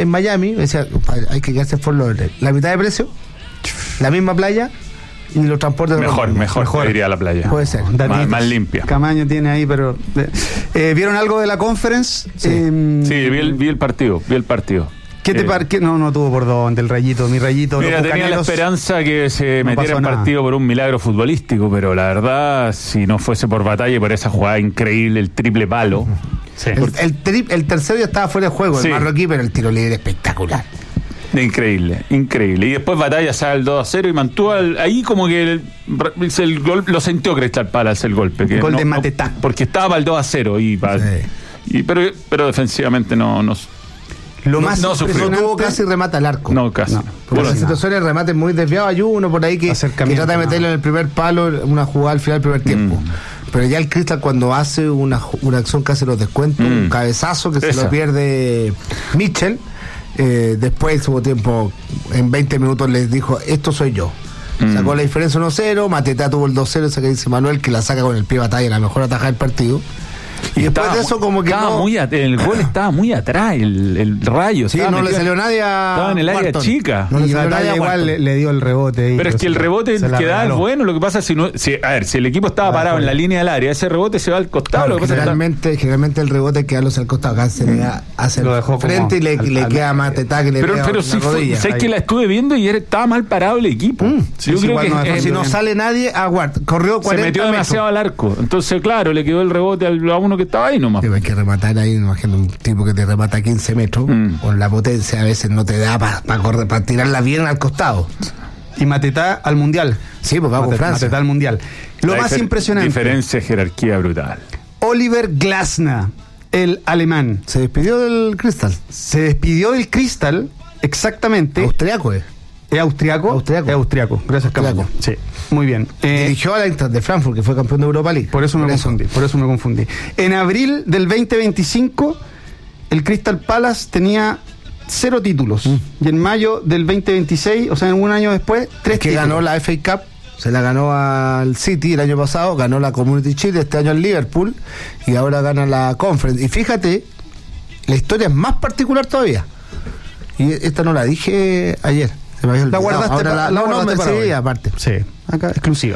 en Miami, me decía, hay que quedarse en Fort Lauderdale. La mitad de precio, la misma playa y los transportes. Mejor iría a la playa. Puede ser. Más limpia. Camaño tiene ahí, pero... ¿vieron algo de la conference? Sí, vi el partido. ¿Qué te parece? No tuvo por dónde el Rayito, mi Rayito. Mira, tenía la esperanza que se metiera en partido por un milagro futbolístico, pero la verdad, si no fuese por Batalla y por esa jugada increíble, el triple palo. Sí. El tercero ya estaba fuera de juego, el marroquí, pero el tiro libre espectacular. Increíble. Y después Batalla sale el 2-0 y mantuvo ahí como que el gol lo sintió Crystal Palace el golpe. El gol de Matetá. Porque estaba el 2-0 pero defensivamente no. Lo más impresionante, no tuvo casi remata al arco. No, casi. Porque las situaciones de remate muy desviados. Hay uno por ahí que trata de meterlo en el primer palo, una jugada al final del primer tiempo. Pero ya el Crystal, cuando hace una acción que hace los descuentos, un cabezazo que se lo pierde Mitchell, después del segundo tiempo, en 20 minutos les dijo, esto soy yo. Sacó la diferencia 1-0, Matetá tuvo el 2-0, esa que dice Manuel, que la saca con el pie Batalla, la mejor atajada del partido. Y después de eso como que el gol estaba muy atrás, el Rayo. Sí, no le salió nadie a... Estaba en el área chica. No le salió nadie, igual le dio el rebote ahí. Pero es que el rebote que da es bueno. Lo que pasa es si el equipo estaba parado en la línea del área, ese rebote se va al costado. Claro, generalmente el rebote queda hacia el costado. Acá se le da hacia el frente y le queda más Tetá que le pega pero sí, sé que la estuve viendo y estaba mal parado el equipo. Yo creo que si no sale nadie, corrió 40 se metió demasiado al arco. Entonces, claro, le quedó el rebote a uno que estaba ahí nomás. Hay que rematar ahí, imagino un tipo que te remata 15 metros, con la potencia a veces no te da para tirarla bien al costado. Y Matetá al Mundial. Sí, porque va con Francia. Matetá al Mundial. Lo más impresionante. Diferencia de jerarquía brutal. Oliver Glasner, el alemán. Se despidió del Crystal. Exactamente. Austriaco, ¿Es austriaco? Es austriaco. Gracias, Camaño. Sí, muy bien. Dirigió a la Eintracht de Frankfurt, que fue campeón de Europa League. Por eso me confundí. En abril del 2025, el Crystal Palace tenía 0 títulos. Y en mayo del 2026, o sea, en un año después, 3 títulos. Ganó la FA Cup, se la ganó al City el año pasado, ganó la Community Shield este año al Liverpool, y ahora gana la Conference. Y fíjate, la historia es más particular todavía. Y esta no la dije ayer. La guardaste para hoy. Aparte. Sí, acá exclusiva.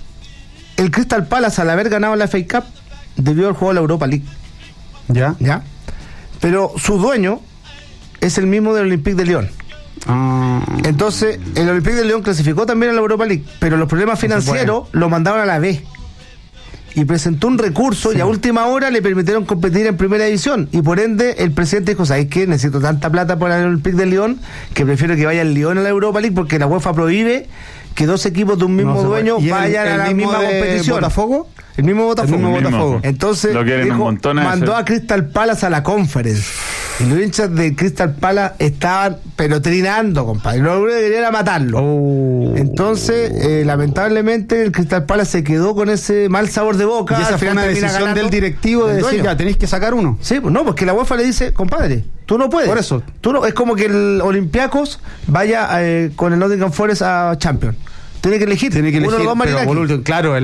El Crystal Palace, al haber ganado la FA Cup, debió haber jugado la Europa League. ¿Ya? Pero su dueño es el mismo del Olympique de Lyon. Entonces, el Olympique de Lyon clasificó también a la Europa League, pero los problemas financieros lo mandaron a la B. Y presentó un recurso y a última hora le permitieron competir en primera división. Y por ende, el presidente dijo, ¿sabes qué? Necesito tanta plata por el Olympique de Lyon que prefiero que vaya el Lyon a la Europa League, porque la UEFA prohíbe que 2 equipos de un mismo dueño vayan a la misma competición. ¿Botafogo? El mismo Botafogo. Entonces, mandó a Crystal Palace a la Conference. Y los hinchas de Crystal Palace estaban pero trinando, compadre. Lo único que querían era matarlo. Entonces, lamentablemente, el Crystal Palace se quedó con ese mal sabor de boca. Y esa fue una decisión del directivo de decir, ya, tenéis que sacar uno. Sí, pues no, porque la UEFA le dice, compadre, tú no puedes. Por eso. Es como que el Olympiacos vaya con el Nottingham Forest a Champions. Tiene que elegir uno de los dos marineros. Claro,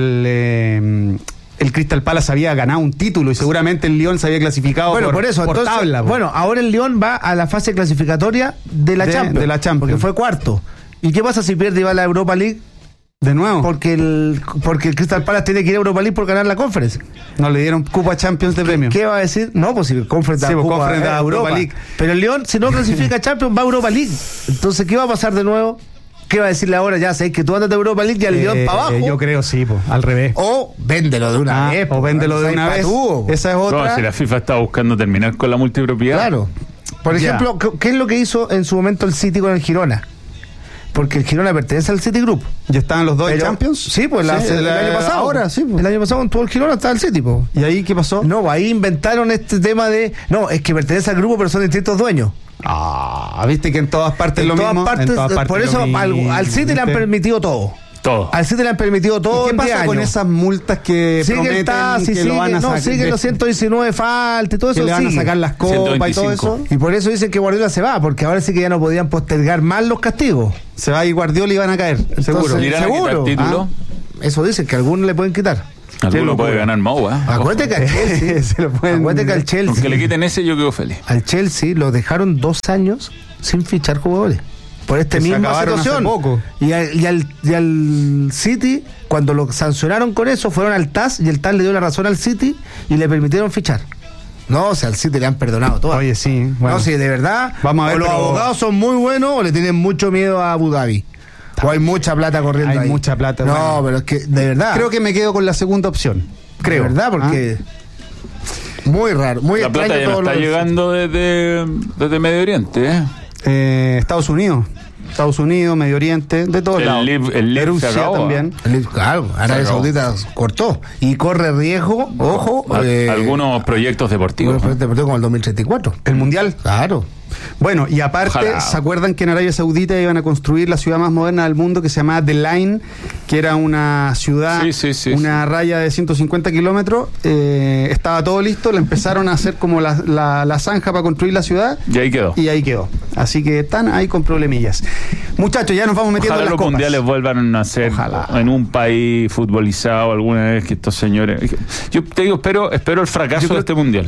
el Crystal Palace había ganado un título y seguramente el Lyon se había clasificado por tabla. Bueno, ahora el Lyon va a la fase clasificatoria de la Champions. Porque fue cuarto. ¿Y qué pasa si pierde y va a la Europa League? ¿De nuevo? Porque el Crystal Palace tiene que ir a Europa League por ganar la Conference. No le dieron cupo a Champions de premio. ¿Qué va a decir? No, pues si el Conference da cupo a Europa League. Pero el Lyon, si no clasifica a Champions, va a Europa League. Entonces, ¿qué va a pasar de nuevo? ¿Qué va a decirle ahora? Ya sabéis que tú andas de Europa League y al Lyon para abajo. Yo creo sí, al revés. O véndelo de una vez. O véndelo de una vez. Esa es otra. No, si la FIFA está buscando terminar con la multipropiedad. Claro. Por ejemplo, ¿qué es lo que hizo en su momento el City con el Girona? Porque el Girona pertenece al City Group. ¿Ya estaban los dos en Champions? Sí, pues el año pasado. Ahora, sí. El año pasado, en todo el Girona estaba el City, pues. ¿Y ahí qué pasó? No, ahí inventaron este tema de... No, es que pertenece al grupo, pero son distintos dueños. Viste que en todas partes lo mismo. Por eso al City le han permitido todo. Al City le han permitido todo. ¿Qué pasa con esas multas que prometen lo van a sacar? Siguen los 119 faltas y todo eso. Que le van a sacar las copas y todo eso. Y por eso dicen que Guardiola se va, porque ahora sí que ya no podían postergar más los castigos. Se va y Guardiola y van a caer, seguro. ¿Seguro? ¿Título? Eso dicen, que algunos le pueden quitar. Alguno puede ganar Mau, ¿eh? Acuérdate que al Chelsea, acuérdate que al Chelsea, aunque le quiten ese, yo quedo feliz. Al Chelsea lo dejaron 2 años sin fichar jugadores. Por esta misma situación. Y al City, cuando lo sancionaron con eso, fueron al TAS y el TAS le dio la razón al City y le permitieron fichar. No, o sea, al City le han perdonado todo. Oye, sí. Bueno. No, sí, de verdad. Vamos a ver, o los abogados son muy buenos o le tienen mucho miedo a Abu Dhabi. O hay mucha plata corriendo ahí. Hay mucha plata. No, bueno, pero es que, de verdad. Creo que me quedo con la segunda opción. Creo. De verdad, porque... Muy raro, muy la extraño. La plata ya no está llegando desde Medio Oriente, Estados Unidos, Medio Oriente, de todos lados. Rusia también. Claro, Arabia Saudita cortó y corre riesgo, ojo. Algunos proyectos deportivos. Algunos proyectos deportivos como el 2034. El Mundial. Claro. Bueno, y aparte, ojalá. ¿Se acuerdan que en Arabia Saudita iban a construir la ciudad más moderna del mundo que se llamaba The Line, que era una ciudad, una raya de 150 kilómetros? Estaba todo listo, le empezaron a hacer como la zanja para construir la ciudad. Y ahí quedó. Así que están ahí con problemillas. Muchachos, ya nos vamos metiendo en las copas. Ojalá los mundiales vuelvan a ser en un país futbolizado alguna vez, que estos señores... Yo te digo, espero el fracaso de este mundial.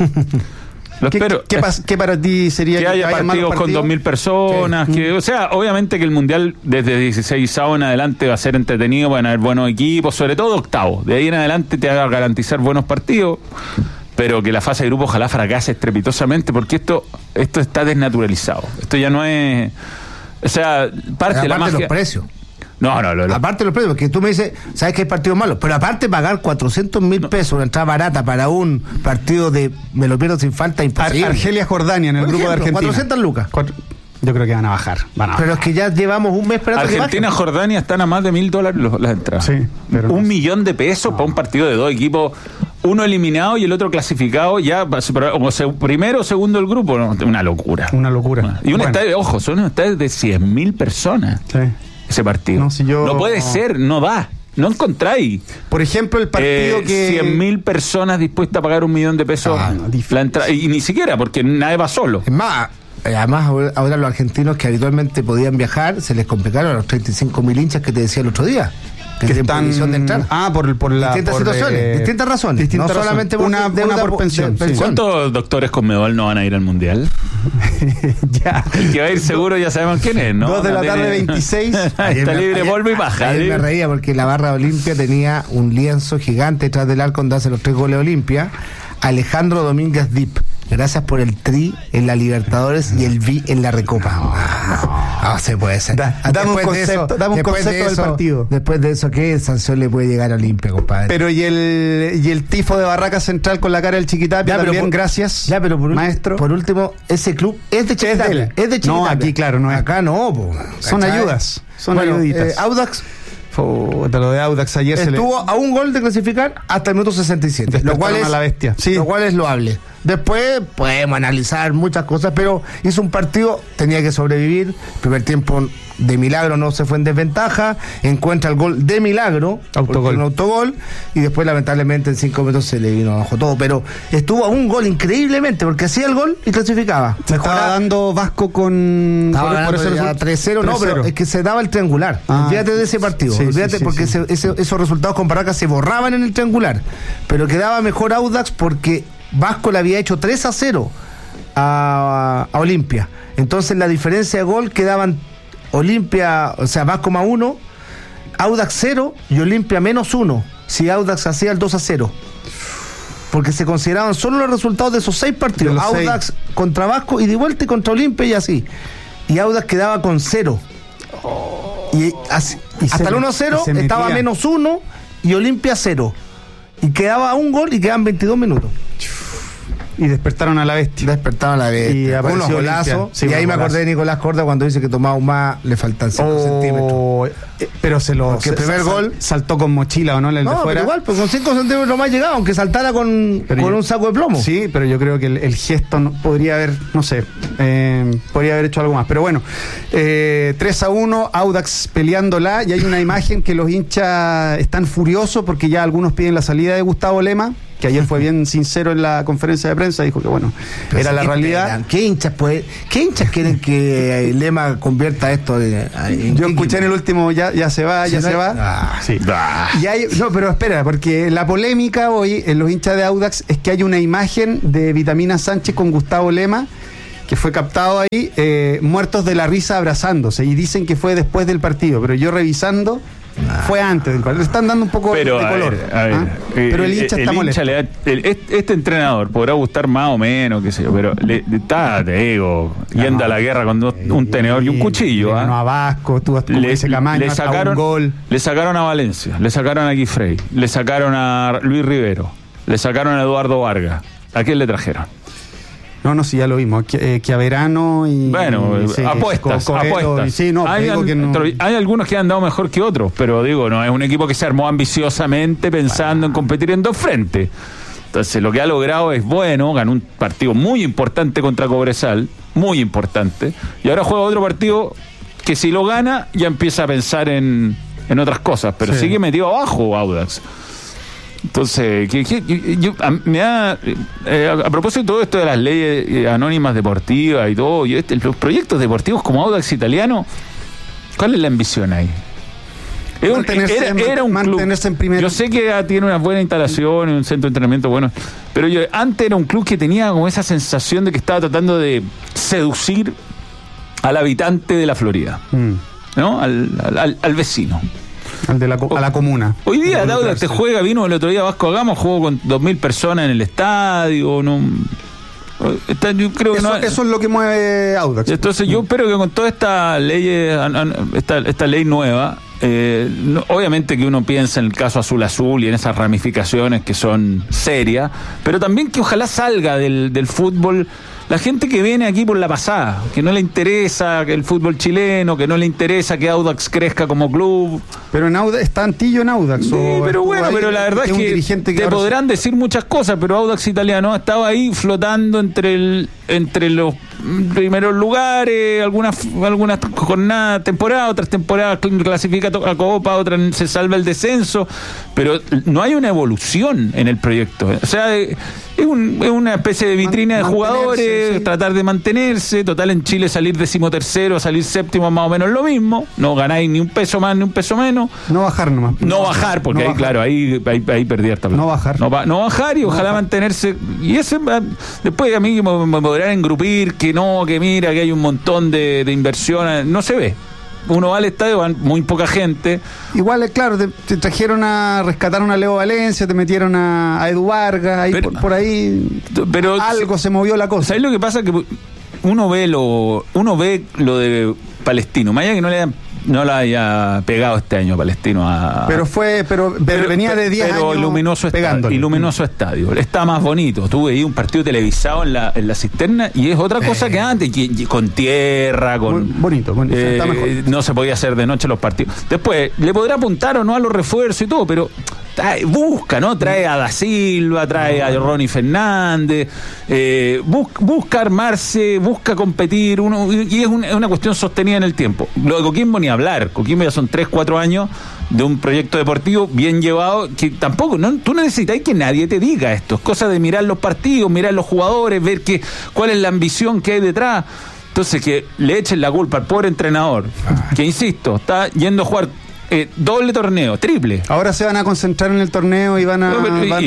Lo espero. ¿Qué para ti sería que haya partidos con 2.000 personas? Sí. O sea, obviamente que el Mundial desde 16 en adelante va a ser entretenido, van a haber buenos equipos, sobre todo octavos. De ahí en adelante te va a garantizar buenos partidos, pero que la fase de grupo ojalá fracase estrepitosamente, porque esto está desnaturalizado. Esto ya no es... O sea, parte de la magia... los precios. No. Aparte de los precios, porque tú me dices, sabes que hay partidos malos, pero aparte pagar 400.000 pesos, una entrada barata para un partido de me lo pierdo sin falta, imposible. Argelia-Jordania en el grupo de Argentina. 400 lucas. Yo creo que van a bajar. Pero es que ya llevamos un mes esperando. Argentina-Jordania están a más de $1.000 las entradas. Sí, pero $1 millón para un partido de 2 equipos, uno eliminado y el otro clasificado, ya primero o segundo del grupo. No, una locura. Y un estadio, ojo, son unos estadios de 100.000 personas. Sí. Ese partido. No puede ser, no da. No encontráis. Por ejemplo, el partido que... 100.000 personas dispuestas a pagar $1 millón la entrada. Y ni siquiera, porque nadie va solo. Es más, además ahora los argentinos que habitualmente podían viajar, se les complicaron a los 35.000 hinchas que te decía el otro día. Que están en posición de entrar. Por distintas situaciones, distintas razones. No solamente por una por pensión. ¿Cuántos doctores con Medol no van a ir al Mundial? Ya. El que va a ir seguro ya sabemos quién es, ¿no? 2 de la tarde, 26. Está libre, polvo y baja. Ayer me reía porque la barra de Olimpia tenía un lienzo gigante detrás del arco donde hace los 3 goles de Olimpia. Alejandro Domínguez Dip. Gracias por el tri en la Libertadores y el vi en la Recopa. No se puede ser. Dame un concepto del partido. Después de eso, ¿qué sanción le puede llegar a Olimpia, compadre? Pero y el tifo de Barraca Central con la cara del Chiquitapia también, gracias. Ya, pero maestro. Por último, ese club es de Chiquitapia. Es de Chiquitapia. No, aquí claro, no es. Acá no, son ayudas. Son ayuditas. Audax. Lo de Audax ayer estuvo a un gol de clasificar hasta el minuto 67. Lo cual es a la bestia. Sí. Lo cual es loable. Después podemos analizar muchas cosas, pero hizo un partido, tenía que sobrevivir. Primer tiempo de milagro no se fue en desventaja, encuentra el gol de milagro, un autogol, y después lamentablemente en 5 minutos se le vino abajo todo, pero estuvo a un gol increíblemente, porque hacía el gol y clasificaba. Estaba dando Vasco con... Estaba por eso 3-0, no, pero es que se daba el triangular. Olvídate de ese partido, porque esos resultados con Barraca se borraban en el triangular, pero quedaba mejor Audax porque Vasco le había hecho 3-0 a Olimpia. Entonces la diferencia de gol quedaban Olimpia, o sea, Vasco +1, Audax 0 y Olimpia -1. Si Audax hacía el 2-0. Porque se consideraban solo los resultados de esos 6 partidos. Audax contra Vasco y de vuelta y contra Olimpia y así. Y Audax quedaba con 0. Y hasta el 1-0 estaba -1 y Olimpia 0. Y quedaba un gol y quedaban 22 minutos. Y despertaron a la bestia. Y unos golazos. Sí, y ahí me acordé de Nicolás Corda cuando dice que Tomás Humá le faltan 5 centímetros. Pero porque el primer gol saltó con mochila, ¿o no? El de fuera. Pero igual, pues con 5 centímetros más llegaba, aunque saltara con un saco de plomo. Sí, pero yo creo que el gesto podría haber, no sé, podría haber hecho algo más. Pero bueno, 3-1, Audax peleándola, y hay una imagen que los hinchas están furiosos porque ya algunos piden la salida de Gustavo Lema. que ayer fue bien sincero en la conferencia de prensa, dijo que bueno, pero era la realidad. ¿Qué hinchas quieren que Lema convierta esto Yo escuché en el último ya se va. Sí. No, pero espera, porque la polémica hoy en los hinchas de Audax es que hay una imagen de Vitamina Sánchez con Gustavo Lema que fue captado ahí, muertos de la risa abrazándose, y dicen que fue después del partido, pero yo revisando fue antes del partido. Le están dando un poco de color. Pero el hincha está molesto. Este entrenador podrá gustar más o menos, qué sé yo, pero está, te digo, yendo a la guerra con un tenedor y un cuchillo. No a Vasco, tú ese Camaño, le sacaron un gol. Le sacaron a Valencia, le sacaron a Guifrey, le sacaron a Luis Rivero, le sacaron a Eduardo Vargas. ¿A quién le trajeron? No, sí, ya lo vimos. Que a Verano y... Bueno, apuestas. Hay algunos que han dado mejor que otros, pero digo, no es un equipo que se armó ambiciosamente pensando en competir en dos frentes. Entonces, lo que ha logrado es bueno, ganó un partido muy importante contra Cobresal, muy importante, y ahora juega otro partido que si lo gana ya empieza a pensar en otras cosas, pero sigue metido abajo Audax. Entonces, a propósito de todo esto de las leyes anónimas deportivas y todo, los proyectos deportivos como Audax Italiano, ¿cuál es la ambición ahí? Era un club. En primera. Yo sé que tiene una buena instalación y un centro de entrenamiento bueno, pero antes era un club que tenía como esa sensación de que estaba tratando de seducir al habitante de la Florida, ¿no? Al vecino. A la comuna. Hoy día Audax vino el otro día Vasco Agamo, jugó con 2.000 personas en el estadio. Yo creo que eso es lo que mueve Audax. Entonces yo espero que con toda esta ley, esta ley nueva, obviamente que uno piensa en el caso Azul y en esas ramificaciones que son serias, pero también que ojalá salga del fútbol la gente que viene aquí por la pasada, que no le interesa que el fútbol chileno, que no le interesa que Audax crezca como club. Pero en Audax está Antillo en Audax. Pero la verdad es que te podrán decir muchas cosas, pero Audax Italiano estaba ahí flotando entre los primeros lugares, algunas jornadas, temporadas, otras temporadas clasifica a Copa, otras se salva el descenso, pero no hay una evolución en el proyecto. O sea, es una especie de vitrina de jugadores, tratar de mantenerse. Total, en Chile salir 13º, salir séptimo, más o menos lo mismo. No ganáis ni un peso más ni un peso menos. No bajar nomás. No bajar, porque ahí, claro, ahí perdí harta plata. No bajar. No bajar y ojalá mantenerse. Y ese después a mí me podrán engrupir que mira, que hay un montón de inversiones. No se ve. Uno va al estadio, van muy poca gente. Igual, claro, te trajeron rescataron a Leo Valencia, te metieron a Edu Vargas, ahí por ahí algo se movió la cosa. ¿Sabes lo que pasa? Que uno ve lo de Palestino, más allá que no la haya pegado este año Palestino pero venía de 10 años luminoso estadio, está más bonito. Tuve ahí un partido televisado en la cisterna y es otra cosa que antes, con tierra, con bonito, está mejor. No se podía hacer de noche los partidos. Después le podrá apuntar o no a los refuerzos y todo, pero busca, ¿no? Trae a Da Silva, trae a Ronnie Fernández, busca armarse, busca competir, y es una cuestión sostenida en el tiempo. Lo de Coquimbo ni hablar. Coquimbo ya son 3-4 años de un proyecto deportivo bien llevado, que tampoco, tú no necesitas que nadie te diga esto. Es cosa de mirar los partidos, mirar los jugadores, ver cuál es la ambición que hay detrás. Entonces, que le echen la culpa al pobre entrenador, que insisto, está yendo a jugar doble torneo, triple. Ahora se van a concentrar en el torneo y van a...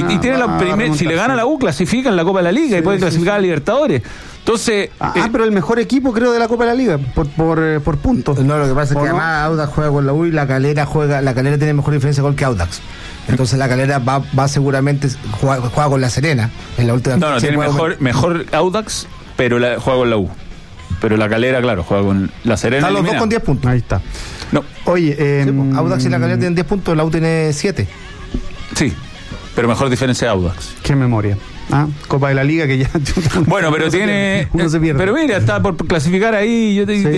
si le gana la U, clasifica en la Copa de la Liga y puede clasificar a Libertadores. Entonces... pero el mejor equipo, creo, de la Copa de la Liga, por puntos. No, lo que pasa es que además Audax juega con la U y la Calera tiene mejor diferencia de gol que Audax. Entonces la Calera va seguramente juega con la Serena en la última. No, tiene mejor Audax, pero juega con la U. Pero la Calera, claro, juega con la Serena. Están los dos con 10 puntos. Ahí está. No. Oye, Audax y la Calera tienen 10 puntos, la U tiene 7. Sí, pero mejor diferencia de Audax. Qué memoria. Copa de la Liga que ya... Bueno, pero tiene... Uno se pierde. Pero mira, está por clasificar ahí,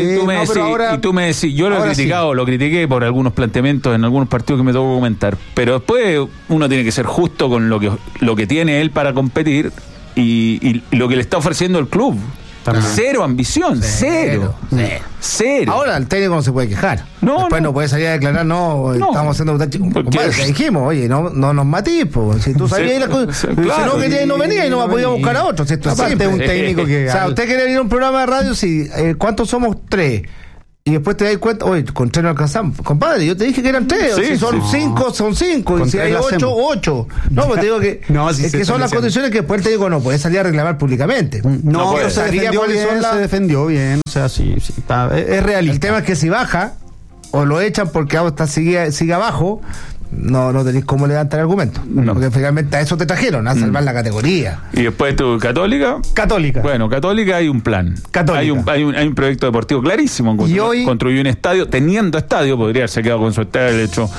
tú me decís, yo lo he criticado, lo critiqué por algunos planteamientos en algunos partidos que me tocó comentar, pero después uno tiene que ser justo con lo que tiene él para competir y lo que le está ofreciendo el club. Cero ambición, cero. Ahora el técnico no se puede quejar. Después no puede salir a declarar, estamos haciendo compadre, te dijimos, oye, no nos matís, si tú sabías las cosas, si no querías y no venía y no podía buscar a otro. Si esto es un técnico que. O sea, usted quiere venir a un programa de radio, ¿cuántos somos? 3. Y después te das cuenta, oye, con 3 no alcanzamos. Compadre, yo te dije que eran 3. Si son 5, son 5. Y si hay 8, 8. No, pues te digo que es que son las condiciones que después te digo no puede salir a reclamar públicamente. No, pero se defendió bien. O sea, sí es realista. El tema es que si baja, o lo echan porque hasta sigue abajo, no tenéis cómo levantar argumentos. Porque finalmente a eso te trajeron, a salvar la categoría. Y después tu Católica. Bueno, Católica hay un plan. Hay un proyecto deportivo clarísimo. Construyó un estadio, teniendo estadio, podría haberse quedado con su estadio, de hecho,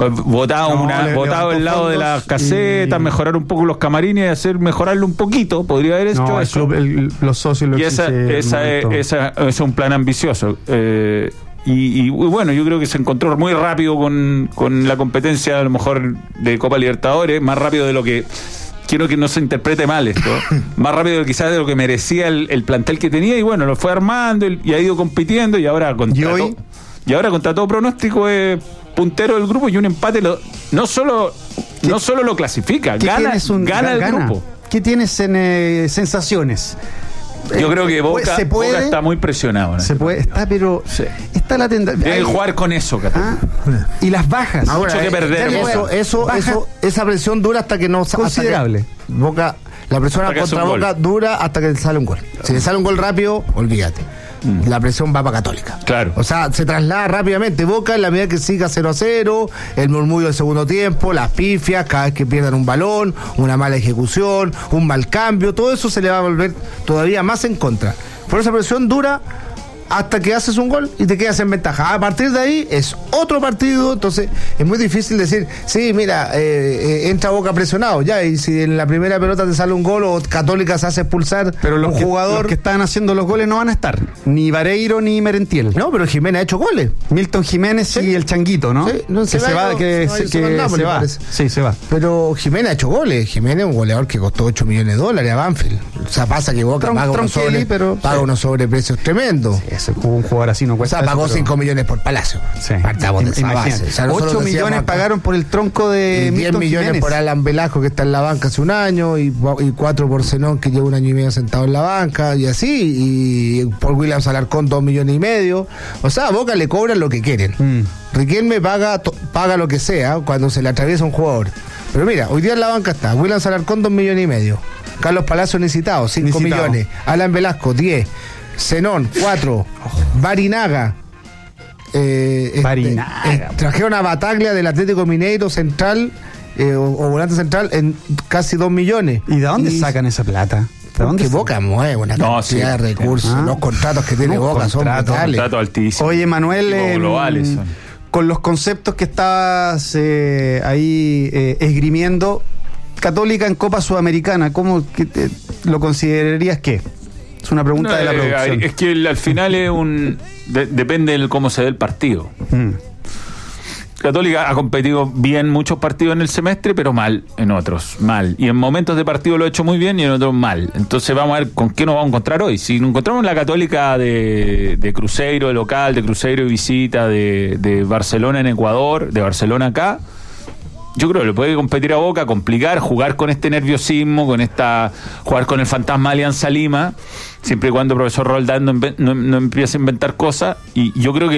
botado el lado de las casetas, mejorar un poco los camarines y mejorarlo un poquito, podría haber hecho eso. Los socios lo esa es un plan ambicioso. Y bueno, yo creo que se encontró muy rápido con la competencia, a lo mejor, de Copa Libertadores, más rápido de lo que... Quiero que no se interprete mal esto, más rápido quizás de lo que merecía el plantel que tenía, y bueno, lo fue armando y ha ido compitiendo, y ahora contra todo pronóstico es puntero del grupo, y un empate no solo lo clasifica, gana el grupo. ¿Qué tienes en sensaciones? Yo creo que Boca está muy presionado. Está la tentación. Deben jugar con eso, y las bajas. Mucho que perder. Esa presión dura hasta que no... Considerable. Boca, la presión contra Boca dura hasta que le sale un gol. Si le sale un gol rápido, olvídate. La presión va para Católica. Claro. O sea, se traslada rápidamente. Boca, en la medida que siga 0-0, el murmullo del segundo tiempo, las pifias, cada vez que pierdan un balón, una mala ejecución, un mal cambio, todo eso se le va a volver todavía más en contra. Por esa presión dura hasta que haces un gol y te quedas en ventaja. A partir de ahí es otro partido, entonces es muy difícil decir, sí, mira, entra Boca presionado, ya, y si en la primera pelota te sale un gol o Católica se hace expulsar, pero los que están haciendo los goles no van a estar, ni Vareiro ni Merentiel. No, pero Jiménez ha hecho goles. Milton Jiménez y el Changuito, ¿no? Sí, se va. Sí, se va. Pero Jiménez ha hecho goles. Jiménez es un goleador que costó $8 millones a Banfield. O sea, pasa que Boca paga unos sobreprecios tremendos. Sí, un jugador así no cuesta. O sea, pagó 5 millones por Palacio. Sí. Partamos de esa base. O sea, 8 millones pagaron por el tronco de 10 millones Jiménez. Por Alan Velasco, que está en la banca hace un año, y 4 por Zenón, que lleva 1 año y medio sentado en la banca, y así, y por Williams Alarcón 2 millones y medio. O sea, a Boca le cobran lo que quieren. Riquelme paga lo que sea cuando se le atraviesa un jugador. Pero mira, hoy día en la banca está Williams Alarcón 2 millones y medio, Carlos Palacio necesitado 5 millones, Alan Velasco 10, Zenón 4, Barinaga. Trajeron a Bataglia del Atlético Mineiro central, o volante central, en casi 2 millones. ¿Y de dónde sacan esa plata? Porque Boca mueve una cantidad de recursos. Los contratos que tiene Boca son brutales. Contratos altísimos. Oye, Manuel, globales con los conceptos que estabas ahí esgrimiendo, Católica en Copa Sudamericana, ¿cómo lo considerarías qué? Es una pregunta de la producción. Es que al final es depende de cómo se dé el partido. Católica ha competido bien muchos partidos en el semestre, pero mal en otros, mal. Y en momentos de partido lo ha hecho muy bien y en otros mal. Entonces vamos a ver con qué nos vamos a encontrar hoy. Si nos encontramos la Católica de Cruzeiro de local, de Cruzeiro de visita, de Barcelona en Ecuador, de Barcelona acá, yo creo que le puede competir a Boca, complicar, jugar con este nerviosismo, jugar con el fantasma Alianza Lima, siempre y cuando el profesor Roldán no empiece a inventar cosas. Y yo creo que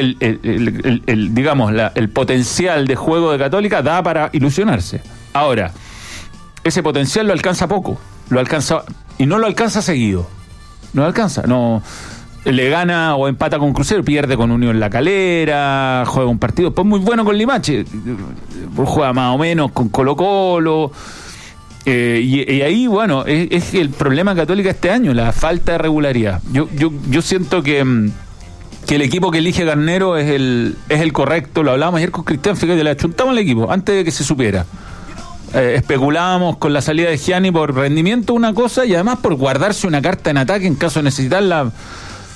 el potencial de juego de Católica da para ilusionarse. Ahora, ese potencial lo alcanza poco, y no lo alcanza seguido. No lo alcanza, no. Le gana o empata con Cruzeiro, pierde con Unión La Calera, juega un partido pues muy bueno con Limache, juega más o menos con Colo-Colo, y ahí, bueno, es el problema Católica este año, la falta de regularidad. Yo siento que el equipo que elige Garnero es el correcto. Lo hablábamos ayer con Cristian, fíjate, le achuntamos al equipo antes de que se supiera. Especulábamos con la salida de Gianni por rendimiento, una cosa, y además por guardarse una carta en ataque en caso de necesitarla.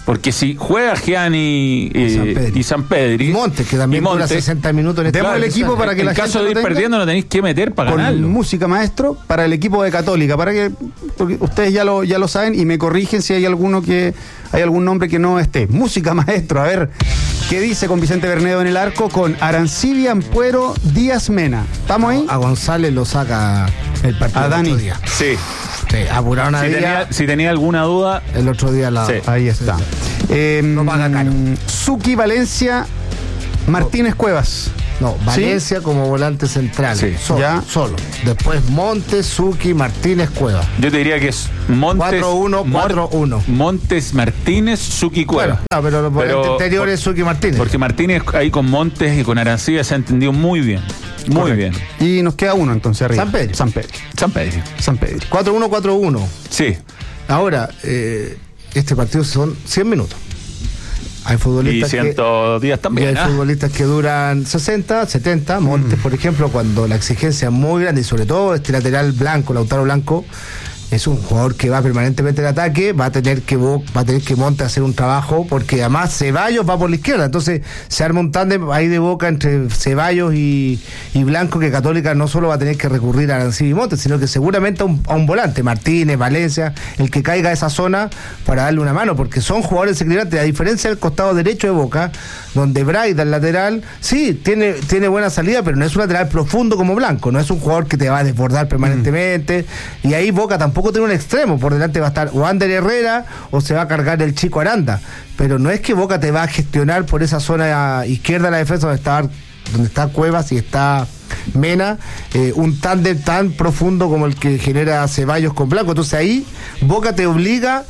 Porque si juega Gianni y Sampedri y Montes, que también dura 60 minutos en este el equipo para que en caso de ir perdiendo no tenéis que meter para ganarlo. Con música, maestro, para el equipo de Católica, porque ustedes ya lo saben y me corrigen si hay algún nombre que no esté. Música, maestro, a ver qué dice con Vicente Bernedo en el arco, con Arancibia, Ampuero, Díaz, Mena. ¿Estamos ahí? A González lo saca el partido. A Dani. Sí. Apuraron a Díaz. Si tenía alguna duda, el otro día sí. Ahí está. No paga caro. Suki, Valencia, Martínez, Cuevas. No, Valencia, ¿sí?, como volante central. Sí. Solo. Después Montes, Suki, Martínez, Cuevas. Yo te diría que es Montes 4-1-4-1. Montes, Martínez, Suki, Cuevas. Bueno, pero el volante anterior es Suki, Martínez. Porque Martínez ahí con Montes y con Arancibia se ha entendido muy bien. Muy bien. Y nos queda uno entonces arriba. San Pedro. 4-1-4-1. Sí. Ahora, este partido son 100 minutos. Hay futbolistas y 110 también. Hay futbolistas que duran 60, 70. Montes, por ejemplo, cuando la exigencia es muy grande, y sobre todo este lateral blanco, Lautaro Blanco, es un jugador que va permanentemente en ataque, va a tener que Montes hacer un trabajo, porque además Ceballos va por la izquierda, entonces se arma un tándem ahí de Boca entre Ceballos y Blanco, que Católica no solo va a tener que recurrir a Arancibia y Montes, sino que seguramente a un volante, Martínez, Valencia, el que caiga a esa zona para darle una mano, porque son jugadores desequilibrantes, a diferencia del costado derecho de Boca, donde Braida, el lateral, sí, tiene buena salida, pero no es un lateral profundo como Blanco, no es un jugador que te va a desbordar permanentemente, y ahí Boca tampoco tiene un extremo, por delante va a estar o Ander Herrera o se va a cargar el chico Aranda, pero no es que Boca te va a gestionar por esa zona izquierda de la defensa donde está Cuevas y está Mena, un tándem tan profundo como el que genera Ceballos con Blanco. Entonces ahí Boca te obliga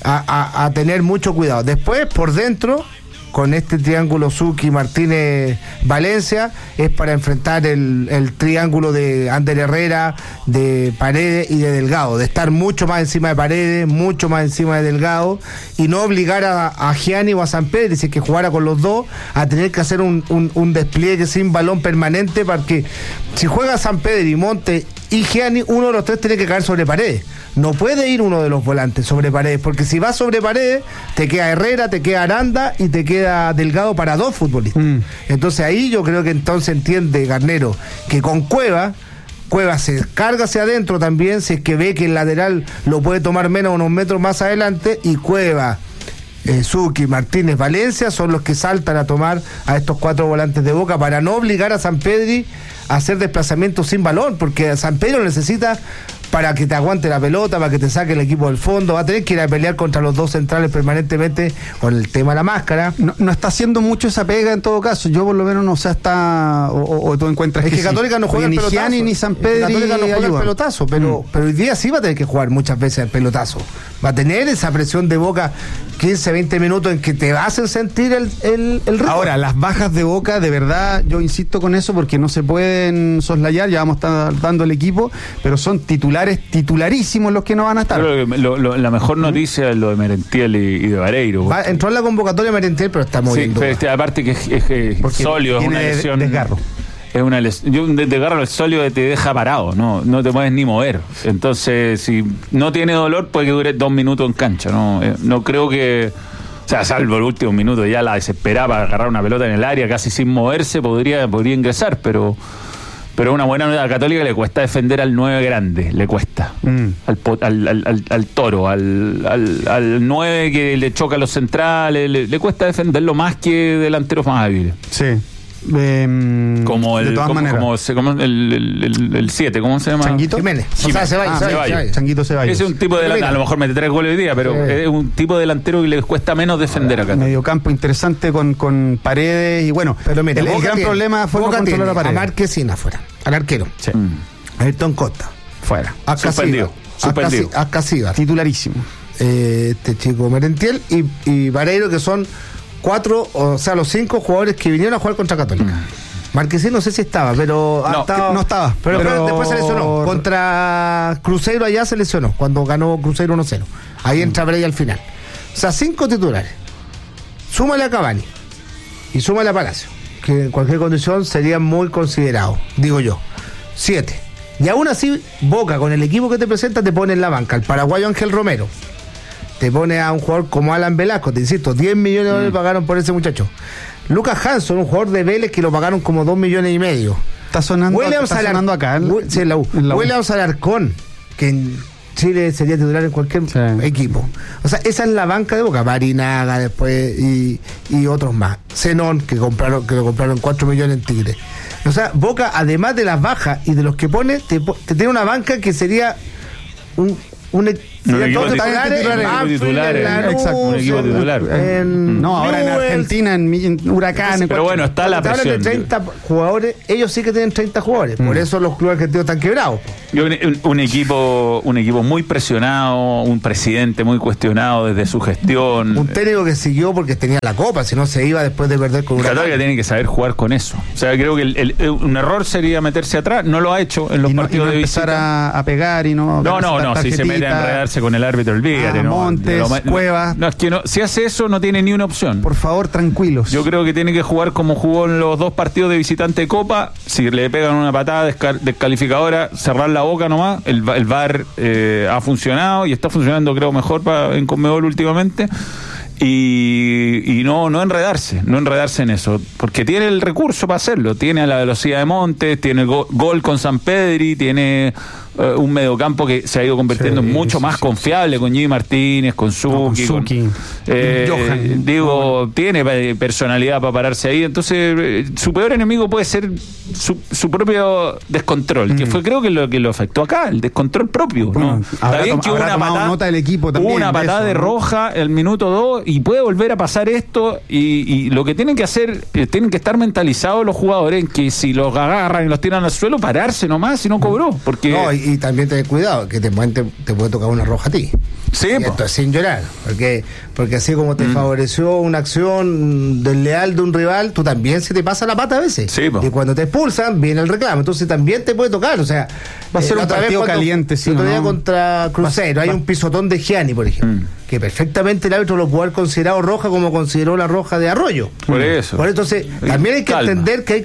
a tener mucho cuidado. Después por dentro, con este triángulo Suki, Martínez, Valencia, es para enfrentar el triángulo de Ander Herrera, de Paredes y de Delgado, de estar mucho más encima de Paredes, mucho más encima de Delgado, y no obligar a Gianni o a Sampedri, si es que jugara con los dos, a tener que hacer un despliegue sin balón permanente, porque si juega Sampedri, Monte y Gianni, uno de los tres tiene que caer sobre Paredes. No puede ir uno de los volantes sobre Paredes, porque si va sobre Paredes, te queda Herrera, te queda Aranda y te queda Delgado para dos futbolistas. Entonces ahí yo creo que entonces entiende Garnero que con Cueva se carga hacia adentro también, si es que ve que el lateral lo puede tomar menos unos metros más adelante, y Cueva, Suki, Martínez, Valencia son los que saltan a tomar a estos cuatro volantes de Boca para no obligar a Sampedri a hacer desplazamientos sin balón, porque Sampedri lo necesita para que te aguante la pelota, para que te saque el equipo del fondo, va a tener que ir a pelear contra los dos centrales permanentemente con el tema de la máscara. No está haciendo mucho esa pega en todo caso, yo por lo menos no sé hasta, o tú encuentras es que Católica no juega el pelotazo. Ni Gianni ni Sampedri Católica no juega el pelotazo, pero hoy día sí va a tener que jugar muchas veces el pelotazo. Va a tener esa presión de Boca 15, 20 minutos en que te hacen sentir el ritmo. Ahora, las bajas de Boca, de verdad, yo insisto con eso porque no se pueden soslayar, ya vamos a estar dando el equipo, pero son titularísimos los que no van a estar. Creo que la mejor noticia es lo de Merentiel y de Vareiro. Entró en la convocatoria Merentiel, pero está muy bien. Pero aparte que es sólido, es una lesión. Desgarro. Es una lesión. Un desgarro, el sólido te deja parado, no te puedes ni mover. Entonces, si no tiene dolor, puede que dure 2 minutos en cancha. No creo que. O sea, salvo el último minuto, ya la desesperaba para agarrar una pelota en el área, casi sin moverse, podría ingresar, pero una buena novedad. A Católica le cuesta defender al 9 grande, le cuesta. Al Toro, al 9 que le choca a los centrales, le cuesta defenderlo más que delanteros más hábiles. Sí. Como el 7, ¿cómo se llama? Changuito Jiménez. Ceballos. Changuito Ceballos. Ese es un tipo de delantero, a lo mejor mete 3 goles hoy día, pero es un tipo de delantero que le cuesta menos defender acá. Mediocampo interesante con Paredes y bueno, pero mira, el gran problema fue no controlar a Paredes. A Marquesina afuera, al arquero. Sí. Ayrton Costa fuera. Suspendido. A Casíbar. Titularísimo. Este chico Merentiel y Vareiro, que son 4, o sea, los 5 jugadores que vinieron a jugar contra Católica. Marquesín no sé si estaba, pero no estaba. Pero después se lesionó. Contra Cruzeiro allá se lesionó, cuando ganó Cruzeiro 1-0. Ahí entra Breya al final. O sea, 5 titulares. Súmale a Cavani y súmale a Palacio, que en cualquier condición serían muy considerados, digo yo. 7. Y aún así, Boca, con el equipo que te presenta, te pone en la banca el paraguayo Ángel Romero, te pone a un jugador como Alan Velasco, te insisto, 10 millones de dólares pagaron por ese muchacho. Lucas Hanson, un jugador de Vélez que lo pagaron como 2,5 millones. Está sonando acá. Sí, en la U. Williams Alarcón, que en Chile sería titular en cualquier equipo. O sea, esa es la banca de Boca. Barinaga después y otros más. Zenón, que lo compraron 4 millones en Tigre. O sea, Boca, además de las bajas y de los que pone, te tiene una banca que sería un equipo titular. Ahora en Argentina, en Huracán. Pero bueno, está la presión. De 30 jugadores, ellos sí que tienen 30 jugadores. Por eso los clubes argentinos están quebrados. Un equipo muy presionado, un presidente muy cuestionado desde su gestión. Un técnico que siguió porque tenía la copa, si no se iba después de perder con Huracán. Católica tiene que saber jugar con eso. O sea, creo que un error sería meterse atrás. No lo ha hecho en los partidos de visita. Empezar a pegar y no. No, si se mete a enredarse con el árbitro, olvídate. Montes, Cuevas. No, es que si hace eso no tiene ni una opción. Por favor, tranquilos. Yo creo que tiene que jugar como jugó en los 2 partidos de visitante de Copa. Si le pegan una patada descalificadora, cerrar la boca nomás. El VAR ha funcionado y está funcionando, creo, mejor en Conmebol últimamente. Y no enredarse en eso, porque tiene el recurso para hacerlo, tiene a la velocidad de Montes, tiene gol con Sampedri, tiene un mediocampo que se ha ido convirtiendo en mucho más confiable con Jimmy Martínez, con Zucchi, Johan. Tiene personalidad para pararse ahí, entonces su peor enemigo puede ser su propio descontrol, que fue creo que lo que lo afectó acá, el descontrol propio. Bueno, está bien que hubo una patada de roja el minuto 2 y puede volver a pasar esto y lo que tienen que hacer, tienen que estar mentalizados los jugadores en que si los agarran y los tiran al suelo, pararse nomás si no cobró, porque y también ten cuidado que te puede tocar una roja a ti. Sí, esto es sin llorar, porque así como te favoreció una acción desleal de un rival, tú también se te pasa la pata a veces. Sí, y cuando te expulsan viene el reclamo, entonces también te puede tocar, o sea, va a ser un partido caliente. El otro día contra Cruzeiro hay un pisotón de Gianni, por ejemplo, que perfectamente el árbitro lo puede haber considerado roja como consideró la roja de Arroyo. Por eso. Entonces también hay que entender que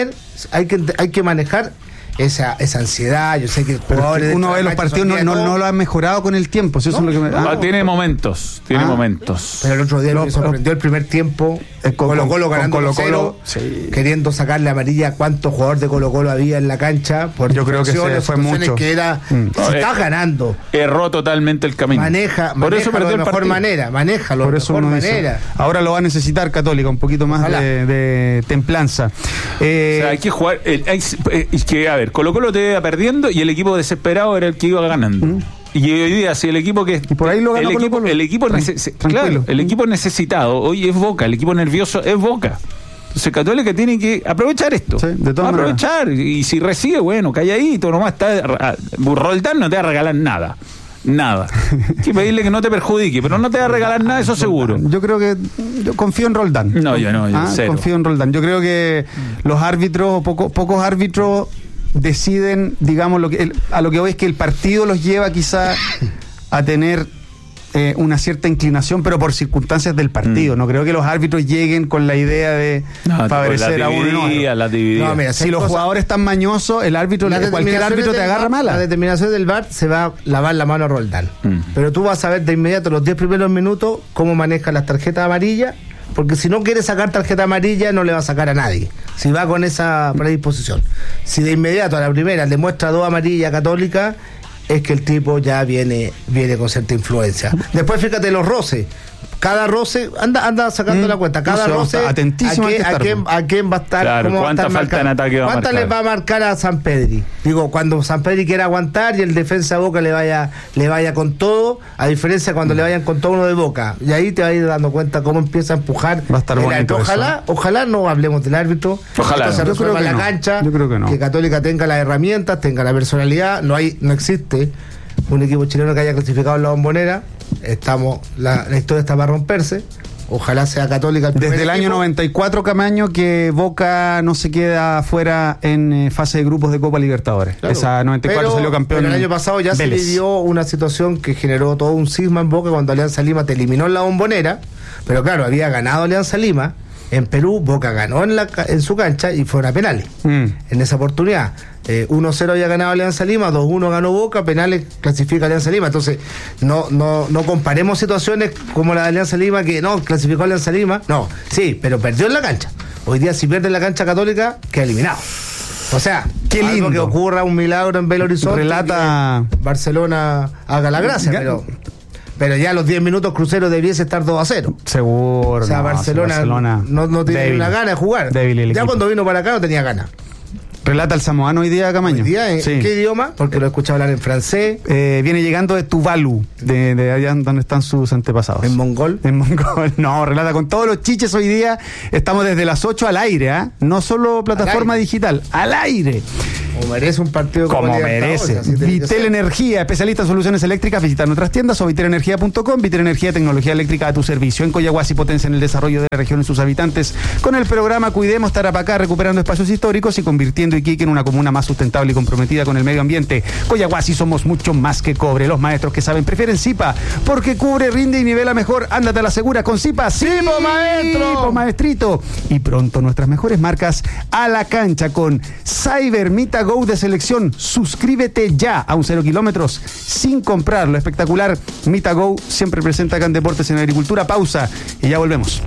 hay que manejar esa ansiedad. Yo sé que el jugador uno ve los partidos no lo ha mejorado con el tiempo. Eso es lo que tiene momentos. Pero el otro día me sorprendió el primer tiempo. Colo-Colo ganando Colo-Colo, queriendo sacarle amarilla a cuántos jugadores de Colo-Colo había en la cancha. Yo creo que se fue mucho. Que era, si estás ganando. Erró totalmente el camino. Por eso perdió de mejor manera. Manéjalo de mejor manera. Ahora lo va a necesitar Católica, un poquito más de templanza. O sea, hay que jugar. A ver, Colo-Colo te iba perdiendo y el equipo desesperado era el que iba ganando. Y hoy día, si el equipo que y por ahí lo ganó el equipo necesitado hoy es Boca, el equipo nervioso es Boca. Entonces Católica tiene que aprovechar esto. Aprovechar. Y si recibe, bueno, calladito, nomás Roldán no te va a regalar nada. Hay que pedirle que no te perjudique, pero no te va a regalar nada, eso seguro. Yo confío en Roldán. Yo cero. Confío en Roldán. Yo creo que los árbitros, pocos árbitros deciden, digamos, a lo que voy es que el partido los lleva quizá a tener una cierta inclinación, pero por circunstancias del partido. No creo que los árbitros lleguen con la idea de favorecer a uno. Mira, si los jugadores están mañosos, cualquier árbitro te agarra mala. La determinación del VAR se va a lavar la mano a Roldán. Pero tú vas a ver de inmediato los 10 primeros minutos cómo maneja las tarjetas amarillas, porque si no quiere sacar tarjeta amarilla no le va a sacar a nadie, si va con esa predisposición. Si de inmediato a la primera le muestra 2 amarillas Católica, es que el tipo ya viene con cierta influencia. Después fíjate los roces. Cada roce, anda sacando la cuenta, cada roce, ¿a quién va a estar? Claro, ¿cuánta falta en ataque va a marcar? ¿Cuánta le va a marcar a Sampedri? Digo, cuando Sampedri quiera aguantar y el defensa de Boca le vaya con todo, a diferencia cuando le vayan con todo uno de Boca. Y ahí te vas a ir dando cuenta cómo empieza a empujar. Va a estar bonito. Ojalá no hablemos del árbitro. Ojalá. Se resuelva la cancha. Yo creo que no. Que Católica tenga las herramientas, tenga la personalidad. No existe un equipo chileno que haya clasificado en la Bombonera. La historia está para romperse. Ojalá sea Católica desde el año 94, Camaño, que Boca no se queda fuera en fase de grupos de Copa Libertadores. Claro, esa 94 salió campeón. Pero el año pasado ya Vélez. Se vivió una situación que generó todo un cisma en Boca cuando Alianza Lima te eliminó en la Bombonera. Pero claro, había ganado Alianza Lima En Perú, Boca ganó en su cancha y fueron a penales. En esa oportunidad, 1-0 había ganado Alianza Lima, 2-1 ganó Boca, penales clasifica Alianza Lima. Entonces, no comparemos situaciones como la de Alianza Lima, que no, clasificó Alianza Lima. No, sí, pero perdió en la cancha. Hoy día, si pierde en la cancha Católica, queda eliminado. O sea, qué lindo algo que ocurra un milagro en Belo Horizonte. Relata Barcelona haga la gracia, pero ya a los 10 minutos Crucero debiese estar 2-0. Seguro. O sea, Barcelona no tiene una gana de jugar. Ya cuando vino para acá no tenía ganas. Relata el samoano hoy día, Camaño. ¿Hoy día? ¿En qué idioma? Porque lo he escuchado hablar en francés. Viene llegando de Tuvalu, de allá donde están sus antepasados. ¿En mongol? En mongol, no, relata con todos los chiches hoy día. Estamos desde las 8 al aire, ¿eh? No solo plataforma digital, al aire. Como merece un partido como merece. Vitel Energía, especialista en soluciones eléctricas. Visita nuestras tiendas o vitelenergia.com. Vitel Energía, tecnología eléctrica a tu servicio. En Coyahuasi potencia en el desarrollo de la región y sus habitantes con el programa Cuidemos Tarapacá, recuperando espacios históricos y convirtiendo Iquique en una comuna más sustentable y comprometida con el medio ambiente. Coyahuasi somos mucho más que cobre. Los maestros que saben prefieren Zipa porque cubre, rinde y nivela mejor. Ándate a la segura con Zipa. ¡Zipo, maestro! ¡Zipo, maestrito! Y pronto nuestras mejores marcas a la cancha con Cyber Mita Go de selección. Suscríbete ya a un 0 kilómetros sin comprar. Lo espectacular Mita Go siempre presenta acá en Deportes en Agricultura. Pausa y ya volvemos.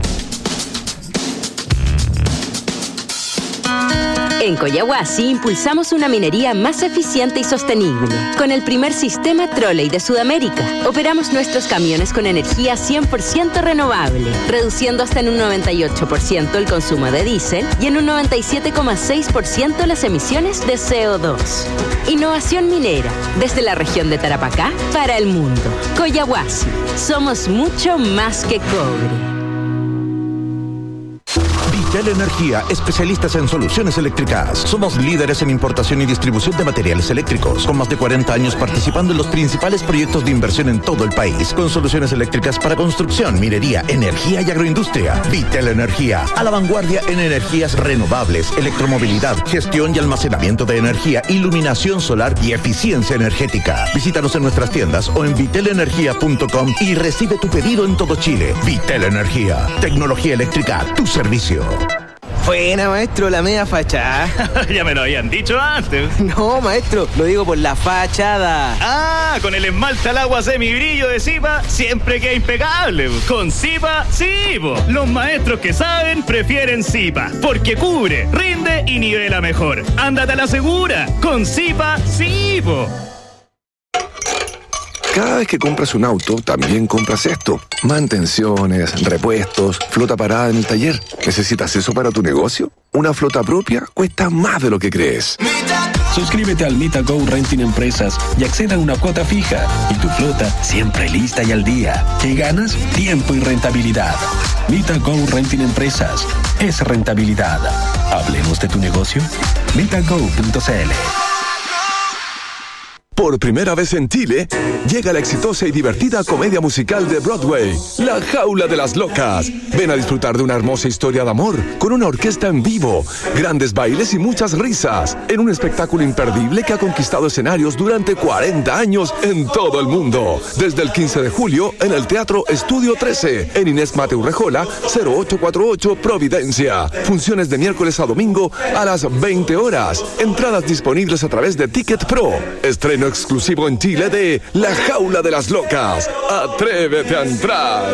En Coyahuasi impulsamos una minería más eficiente y sostenible. Con el primer sistema Trolley de Sudamérica, operamos nuestros camiones con energía 100% renovable, reduciendo hasta en un 98% el consumo de diésel y en un 97,6% las emisiones de CO2. Innovación minera, desde la región de Tarapacá para el mundo. Coyahuasi, somos mucho más que cobre. Vitel Energía, especialistas en soluciones eléctricas. Somos líderes en importación y distribución de materiales eléctricos, con más de 40 años participando en los principales proyectos de inversión en todo el país, con soluciones eléctricas para construcción, minería, energía y agroindustria. Vitel Energía, a la vanguardia en energías renovables, electromovilidad, gestión y almacenamiento de energía, iluminación solar y eficiencia energética. Visítanos en nuestras tiendas o en vitelenergia.com y recibe tu pedido en todo Chile. Vitel Energía, tecnología eléctrica a tu servicio. Buena, maestro, la media fachada. Ya me lo habían dicho antes. No, maestro, lo digo por la fachada. Ah, con el esmalte al agua semibrillo de Zipa siempre queda impecable. Con Zipa, sí, po. Los maestros que saben prefieren Zipa, porque cubre, rinde y nivela mejor. Ándate a la segura. Con Zipa, sí, po. Cada vez que compras un auto, también compras esto. Mantenciones, repuestos, flota parada en el taller. ¿Necesitas eso para tu negocio? Una flota propia cuesta más de lo que crees. Suscríbete al Mita Go Renting Empresas y acceda a una cuota fija. Y tu flota siempre lista y al día. ¿Qué ganas? Tiempo y rentabilidad. Mita Go Renting Empresas. Es rentabilidad. Hablemos de tu negocio. MitaGo.cl. Por primera vez en Chile, llega la exitosa y divertida comedia musical de Broadway, La Jaula de las Locas. Ven a disfrutar de una hermosa historia de amor, con una orquesta en vivo, grandes bailes y muchas risas, en un espectáculo imperdible que ha conquistado escenarios durante 40 años en todo el mundo. Desde el 15 de julio, en el Teatro Estudio 13, en Inés Mateu Rejola, 0848 Providencia. Funciones de miércoles a domingo a las 20 horas. Entradas disponibles a través de Ticket Pro. Estreno exclusivo en Chile de La Jaula de las Locas. Atrévete a entrar.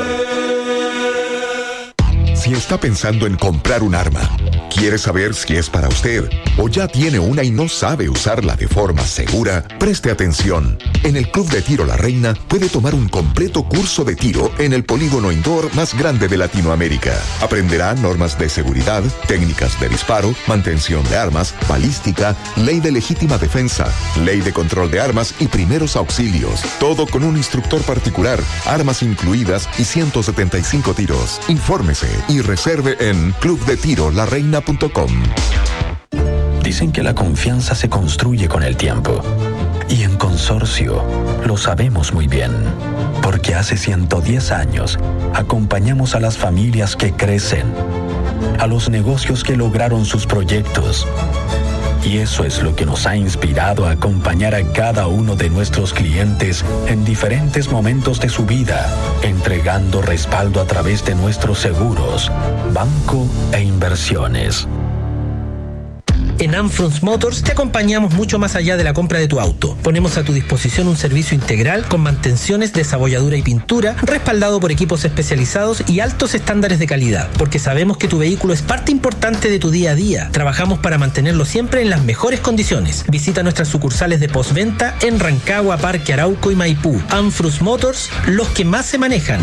Si está pensando en comprar un arma, quiere saber si es para usted o ya tiene una y no sabe usarla de forma segura, preste atención. En el Club de Tiro La Reina puede tomar un completo curso de tiro en el polígono indoor más grande de Latinoamérica. Aprenderá normas de seguridad, técnicas de disparo, mantención de armas, balística, ley de legítima defensa, ley de control de armas y primeros auxilios. Todo con un instructor particular, armas incluidas y 175 tiros. Infórmese y reserve en clubdetirolareina.com. Dicen que la confianza se construye con el tiempo. Y en Consorcio lo sabemos muy bien, porque hace 110 años acompañamos a las familias que crecen, a los negocios que lograron sus proyectos, Y eso es lo que nos ha inspirado a acompañar a cada uno de nuestros clientes en diferentes momentos de su vida, entregando respaldo a través de nuestros seguros, banco e inversiones. En Amfrons Motors te acompañamos mucho más allá de la compra de tu auto. Ponemos a tu disposición un servicio integral con mantenciones, desabolladura y pintura, respaldado por equipos especializados y altos estándares de calidad, porque sabemos que tu vehículo es parte importante de tu día a día. Trabajamos para mantenerlo siempre en las mejores condiciones. Visita nuestras sucursales de postventa en Rancagua, Parque Arauco y Maipú. Amfrons Motors, los que más se manejan.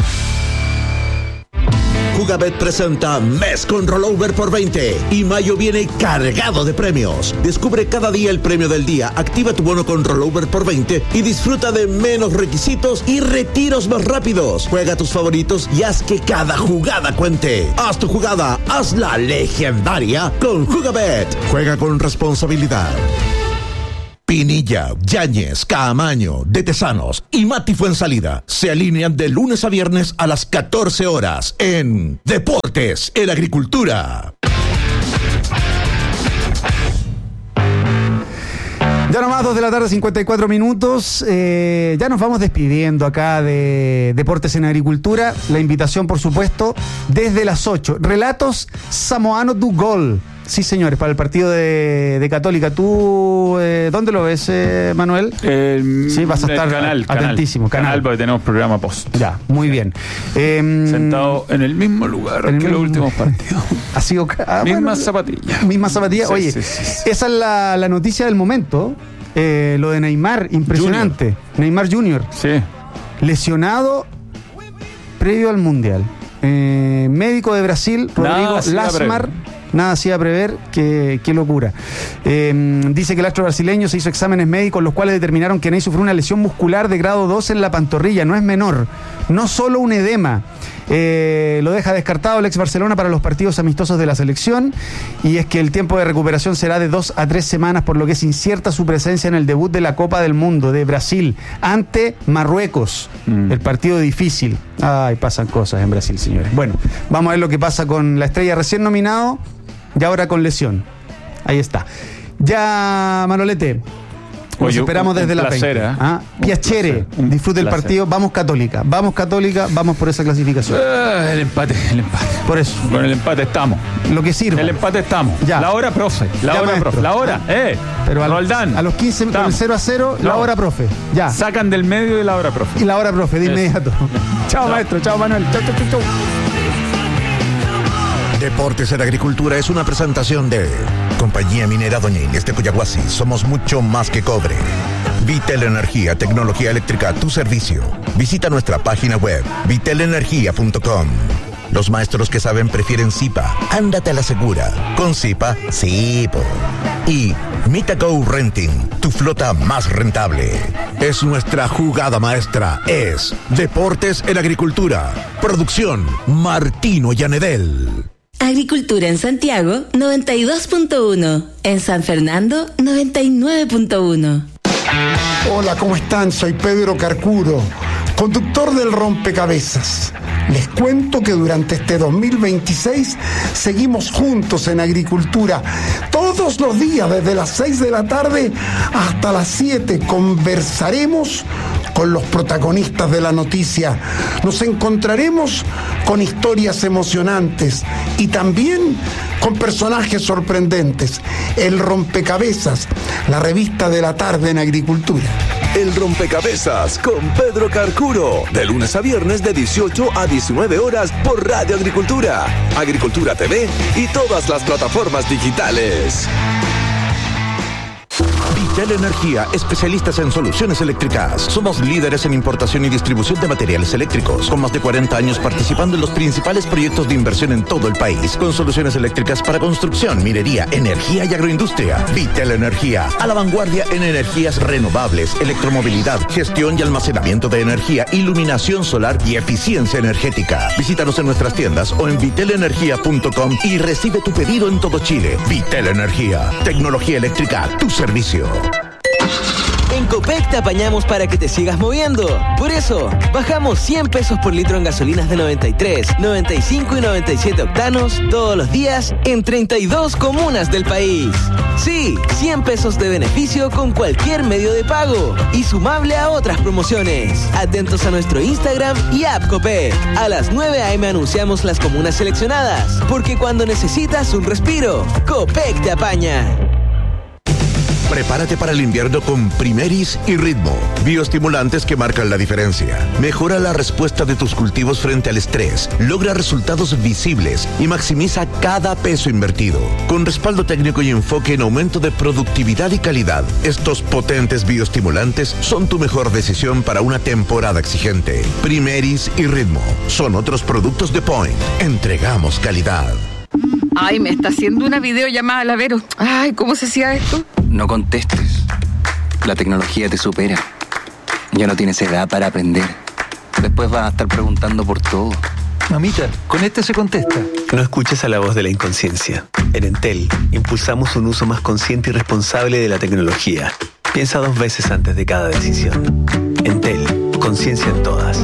Jugabet presenta Mes con Rollover por 20 y mayo viene cargado de premios. Descubre cada día el premio del día, activa tu bono con Rollover por 20 y disfruta de menos requisitos y retiros más rápidos. Juega tus favoritos y haz que cada jugada cuente. Haz tu jugada, hazla legendaria con Jugabet. Juega con responsabilidad. Pinilla, Yáñez, Caamaño, De Tesanos y Mati Fuensalida se alinean de lunes a viernes a las 14 horas en Deportes en Agricultura. Ya nomás 2 de la tarde, 54 minutos. Ya nos vamos despidiendo acá de Deportes en Agricultura. La invitación, por supuesto, desde las 8. Relatos Samoano du Gol. Sí, señores, para el partido de Católica. ¿Tú dónde lo ves, Manuel? Sí, vas a estar atentísimo. Canal, porque tenemos programa post. Ya, muy bien. Sentado en el mismo lugar que los últimos partidos. Ha sido... Mismas zapatillas. Mismas zapatillas. Sí, Oye, sí. Esa es la noticia del momento. Lo de Neymar, impresionante. Junior. Neymar Jr. Sí. Lesionado previo al Mundial. Médico de Brasil, Rodrigo Lasmar. Nada hacía prever, qué locura. Dice que el astro brasileño se hizo exámenes médicos, los cuales determinaron que Ney sufrió una lesión muscular de grado 2 en la pantorrilla, no es menor, no solo un edema. Lo deja descartado el ex Barcelona para los partidos amistosos de la selección, y es que el tiempo de recuperación será de 2 a 3 semanas, por lo que es incierta su presencia en el debut de la Copa del Mundo de Brasil ante Marruecos. El partido difícil. Ay, pasan cosas en Brasil, señores. Bueno, vamos a ver lo que pasa con la estrella recién nominado y ahora con lesión. Ahí está. Ya, Manolete, nos esperamos desde la placer, 20. Piacere, disfrute el partido. Vamos Católica, vamos por esa clasificación. El empate. Por eso. Con el empate estamos. Lo que sirve. El empate estamos. Ya. La hora, profe. La hora, Pero Roldán. A los 15 con el 0-0, la hora, profe. Ya. Sacan del medio de la hora, profe. Y la hora, profe, de inmediato. Chao, maestro. Chao, Manuel. Chao. Deportes en Agricultura es una presentación de Compañía Minera Doña Inés de Coyahuasi. Somos mucho más que cobre. Vitel Energía, tecnología eléctrica a tu servicio. Visita nuestra página web, vitelenergia.com. Los maestros que saben prefieren Zipa. Ándate a la segura. Con Zipa, sí, po. Y Mitago Renting, tu flota más rentable. Es nuestra jugada maestra. Es Deportes en Agricultura. Producción Martino Llanedel. Agricultura en Santiago, 92.1. En San Fernando, 99.1. Hola, ¿cómo están? Soy Pedro Carcuro, conductor del Rompecabezas. Les cuento que durante este 2026 seguimos juntos en Agricultura. Todos los días, desde las 6 de la tarde hasta las 7, conversaremos con los protagonistas de la noticia. Nos encontraremos con historias emocionantes y también con personajes sorprendentes. El Rompecabezas, la revista de la tarde en Agricultura. El Rompecabezas con Pedro Carcuro, de lunes a viernes de 18 a 19 horas por Radio Agricultura, Agricultura TV y todas las plataformas digitales. Vitel Energía, especialistas en soluciones eléctricas. Somos líderes en importación y distribución de materiales eléctricos, con más de 40 años participando en los principales proyectos de inversión en todo el país, con soluciones eléctricas para construcción, minería, energía y agroindustria. Vitel Energía, a la vanguardia en energías renovables, electromovilidad, gestión y almacenamiento de energía, iluminación solar y eficiencia energética. Visítanos en nuestras tiendas o en vitelenergia.com y recibe tu pedido en todo Chile. Vitel Energía, tecnología eléctrica a tu servicio. En Copec te apañamos para que te sigas moviendo. Por eso, bajamos 100 pesos por litro en gasolinas de 93, 95 y 97 octanos todos los días en 32 comunas del país. Sí, 100 pesos de beneficio con cualquier medio de pago y sumable a otras promociones. Atentos a nuestro Instagram y app Copec. A las 9 a.m. anunciamos las comunas seleccionadas, porque cuando necesitas un respiro, Copec te apaña. Prepárate para el invierno con Primeris y Ritmo, bioestimulantes que marcan la diferencia. Mejora la respuesta de tus cultivos frente al estrés, logra resultados visibles y maximiza cada peso invertido. Con respaldo técnico y enfoque en aumento de productividad y calidad, estos potentes bioestimulantes son tu mejor decisión para una temporada exigente. Primeris y Ritmo son otros productos de Point. Entregamos calidad. Ay, me está haciendo una videollamada, la Vero. Ay, ¿cómo se hacía esto? No contestes. La tecnología te supera. Ya no tienes edad para aprender. Después vas a estar preguntando por todo. Mamita, con este se contesta. No escuches a la voz de la inconsciencia. En Entel, impulsamos un uso más consciente y responsable de la tecnología. Piensa 2 veces antes de cada decisión. Entel, conciencia en todas.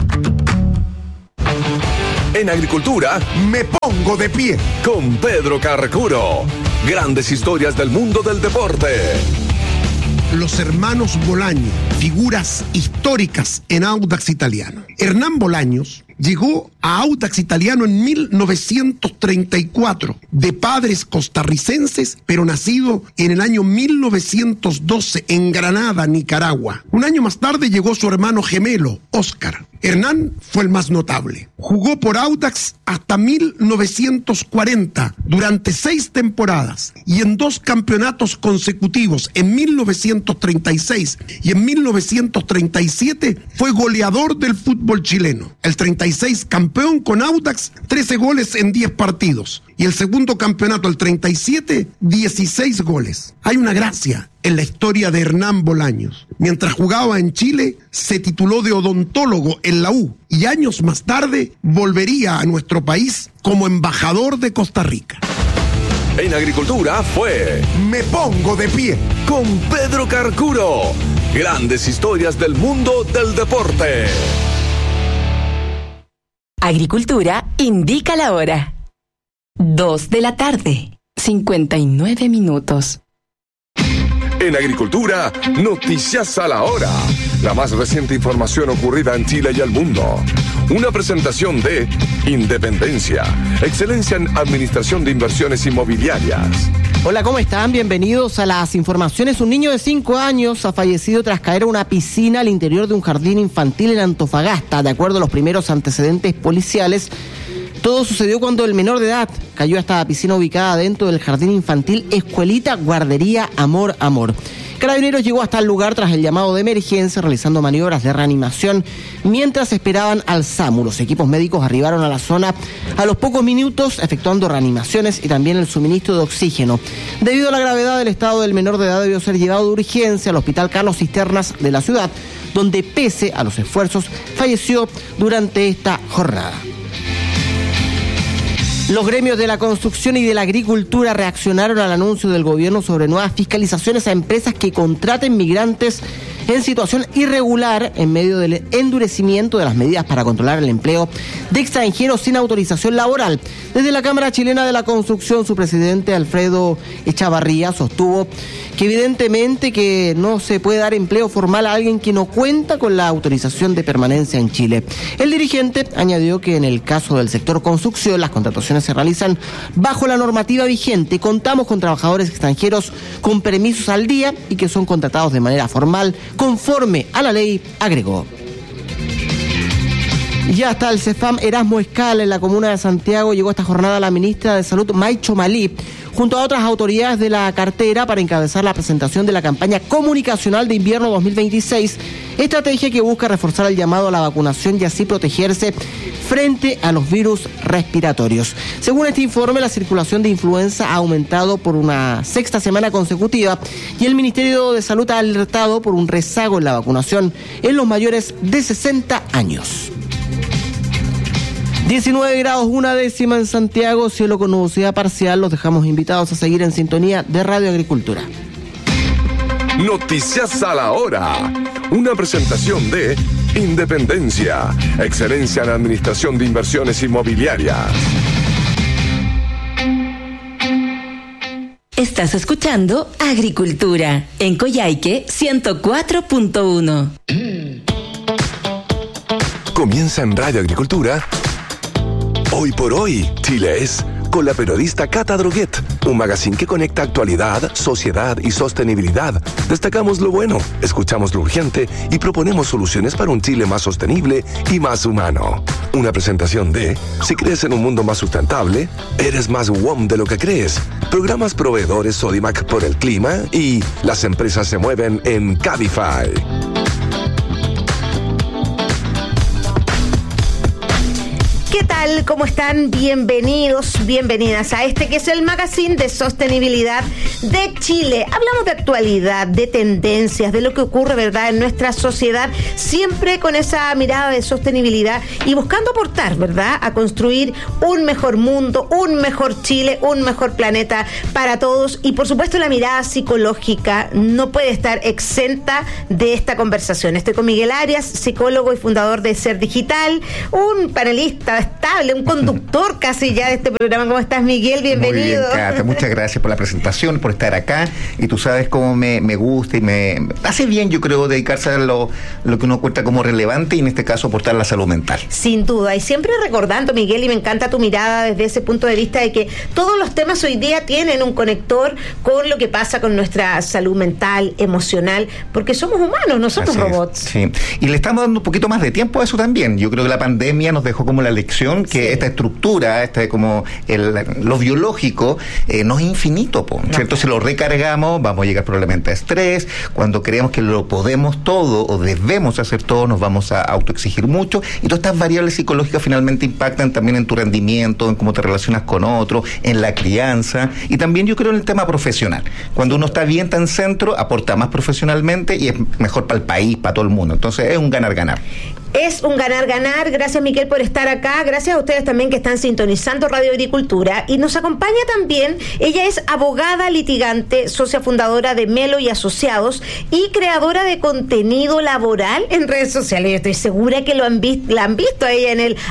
En agricultura, me pongo de pie con Pedro Carcuro. Grandes historias del mundo del deporte. Los hermanos Bolaño, figuras históricas en Audax Italiano. Hernán Bolaños llegó a Audax Italiano en 1934, de padres costarricenses, pero nacido en el año 1912 en Granada, Nicaragua. Un año más tarde llegó su hermano gemelo, Óscar. Hernán fue el más notable. Jugó por Audax hasta 1940, durante 6 temporadas, y en 2 campeonatos consecutivos, en 1936 y en 1937, fue goleador del fútbol chileno. El 36 campeón con Audax, 13 goles en 10 partidos. Y el segundo campeonato, el 37, 16 goles. Hay una gracia en la historia de Hernán Bolaños. Mientras jugaba en Chile, se tituló de odontólogo en la U y años más tarde volvería a nuestro país como embajador de Costa Rica. En agricultura fue Me pongo de pie con Pedro Carcuro. Grandes historias del mundo del deporte. Agricultura indica la hora. 2 de la tarde, 59 minutos. En agricultura, noticias a la hora. La más reciente información ocurrida en Chile y el mundo. Una presentación de Independencia, excelencia en administración de inversiones inmobiliarias. Hola, ¿cómo están? Bienvenidos a las informaciones. Un niño de 5 años ha fallecido tras caer a una piscina al interior de un jardín infantil en Antofagasta. De acuerdo a los primeros antecedentes policiales, todo sucedió cuando el menor de edad cayó a esta piscina ubicada dentro del jardín infantil Escuelita Guardería Amor Amor. Carabineros llegó hasta el lugar tras el llamado de emergencia, realizando maniobras de reanimación mientras esperaban al SAMU. Los equipos médicos arribaron a la zona a los pocos minutos, efectuando reanimaciones y también el suministro de oxígeno. Debido a la gravedad del estado del menor de edad, debió ser llevado de urgencia al Hospital Carlos Cisternas de la ciudad, donde pese a los esfuerzos falleció durante esta jornada. Los gremios de la construcción y de la agricultura reaccionaron al anuncio del gobierno sobre nuevas fiscalizaciones a empresas que contraten migrantes en situación irregular en medio del endurecimiento de las medidas para controlar el empleo de extranjeros sin autorización laboral. Desde la Cámara Chilena de la Construcción, su presidente Alfredo Echavarría sostuvo que evidentemente que no se puede dar empleo formal a alguien que no cuenta con la autorización de permanencia en Chile. El dirigente añadió que en el caso del sector construcción, las contrataciones se realizan bajo la normativa vigente. Contamos con trabajadores extranjeros con permisos al día y que son contratados de manera formal conforme a la ley, agregó. Ya está el CEFAM Erasmo Escala en la comuna de Santiago. Llegó a esta jornada la ministra de Salud, Maicho Malí, junto a otras autoridades de la cartera para encabezar la presentación de la campaña comunicacional de invierno 2026, estrategia que busca reforzar el llamado a la vacunación y así protegerse frente a los virus respiratorios. Según este informe, la circulación de influenza ha aumentado por una 6ª semana consecutiva y el Ministerio de Salud ha alertado por un rezago en la vacunación en los mayores de 60 años. 19 grados, 1/10 en Santiago, cielo con nubosidad parcial. Los dejamos invitados a seguir en sintonía de Radio Agricultura. Noticias a la hora. Una presentación de Independencia, excelencia en administración de inversiones inmobiliarias. Estás escuchando Agricultura en Coyhaique 104.1. Comienza en Radio Agricultura. Hoy por hoy, Chile es, con la periodista Cata Droguet, un magazine que conecta actualidad, sociedad y sostenibilidad. Destacamos lo bueno, escuchamos lo urgente y proponemos soluciones para un Chile más sostenible y más humano. Una presentación de, si crees en un mundo más sustentable, eres más WOM de lo que crees. Programas proveedores Sodimac por el clima y las empresas se mueven en Cabify. ¿Qué tal? ¿Cómo están? Bienvenidos, bienvenidas a este que es el magazine de sostenibilidad de Chile. Hablamos de actualidad, de tendencias, de lo que ocurre, ¿verdad?, en nuestra sociedad, siempre con esa mirada de sostenibilidad y buscando aportar, ¿verdad?, a construir un mejor mundo, un mejor Chile, un mejor planeta para todos. Y por supuesto la mirada psicológica no puede estar exenta de esta conversación. Estoy con Miguel Arias, psicólogo y fundador de Ser Digital, un panelista estable, un conductor casi ya de este programa. ¿Cómo estás, Miguel? Bienvenido. Muy bien, Cata, muchas gracias por la presentación, por estar acá, y tú sabes cómo me gusta y me hace bien, yo creo, dedicarse a lo que uno cuenta como relevante y en este caso aportar la salud mental. Sin duda, y siempre recordando, Miguel, y me encanta tu mirada desde ese punto de vista de que todos los temas hoy día tienen un conector con lo que pasa con nuestra salud mental, emocional, porque somos humanos, no somos robots. Sí, y le estamos dando un poquito más de tiempo a eso también. Yo creo que la pandemia nos dejó como la lección que esta estructura, como lo biológico, no es infinito, ¿cierto? Si lo recargamos, vamos a llegar probablemente a estrés. Cuando creemos que lo podemos todo o debemos hacer todo, nos vamos a autoexigir mucho, y todas estas variables psicológicas finalmente impactan también en tu rendimiento, en cómo te relacionas con otros, en la crianza, y también yo creo en el tema profesional. Cuando uno está bien tan centro, aporta más profesionalmente y es mejor para el país, para todo el mundo. Entonces es un ganar-ganar. Es un ganar-ganar. Gracias, Miguel, por estar acá. Gracias a ustedes también que están sintonizando Radio Agricultura. Y nos acompaña también, ella es abogada litigante, socia fundadora de Melo y Asociados y creadora de contenido laboral en redes sociales. Yo estoy segura que la han visto a ella en el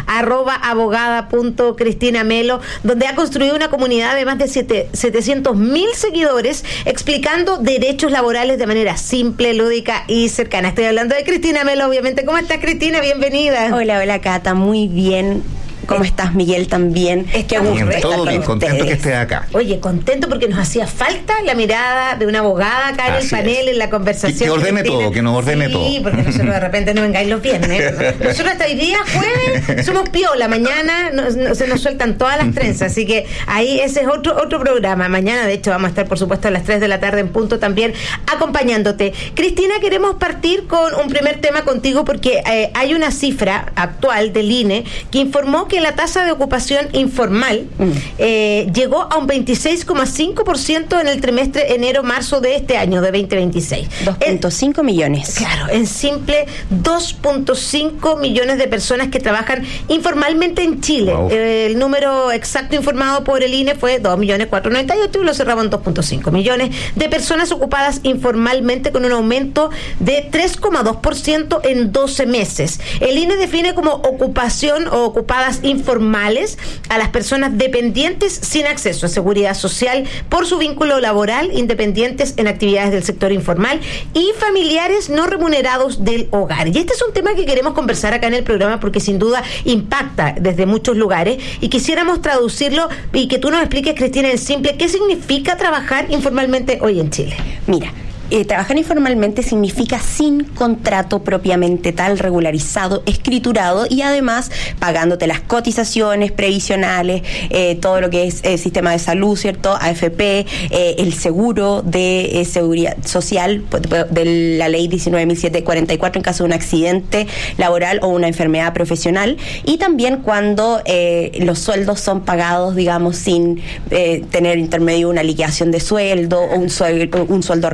@abogada.cristinamelo, donde ha construido una comunidad de más de 700.000 seguidores explicando derechos laborales de manera simple, lúdica y cercana. Estoy hablando de Cristina Melo, obviamente. ¿Cómo estás, Cristina? Bienvenida. Hola, Cata, muy bien. ¿Cómo estás, Miguel? También. Qué gusto bien, todo bien, contento que estés acá. Oye, contento porque nos hacía falta la mirada de una abogada acá en el panel, en la conversación. Que ordene todo, que nos ordene todo. Sí, porque nosotros de repente no vengáis los viernes. Nosotros hasta hoy día, jueves, somos piola. Mañana se nos sueltan todas las trenzas. Así que ahí ese es otro programa. Mañana, de hecho, vamos a estar, por supuesto, a las 3 de la tarde en punto también acompañándote. Cristina, queremos partir con un primer tema contigo porque hay una cifra actual del INE que informó que la tasa de ocupación informal llegó a un 26,5% en el trimestre enero-marzo de este año, de 2026. 2.5 millones. Claro, en simple 2.5 millones de personas que trabajan informalmente en Chile. Wow. El número exacto informado por el INE fue 2.498.000 y lo cerramos en 2.5 millones de personas ocupadas informalmente, con un aumento de 3,2% en 12 meses. El INE define como ocupación o ocupadas informales a las personas dependientes sin acceso a seguridad social por su vínculo laboral, independientes en actividades del sector informal y familiares no remunerados del hogar. Y este es un tema que queremos conversar acá en el programa porque sin duda impacta desde muchos lugares y quisiéramos traducirlo y que tú nos expliques, Cristina, en simple, ¿qué significa trabajar informalmente hoy en Chile? Mira, trabajar informalmente significa sin contrato propiamente tal, regularizado, escriturado y además pagándote las cotizaciones previsionales, todo lo que es sistema de salud, ¿cierto? AFP, el seguro de seguridad social de la ley 19.744 en caso de un accidente laboral o una enfermedad profesional, y también cuando los sueldos son pagados, digamos, sin tener intermedio una liquidación de sueldo o un sueldo remunerado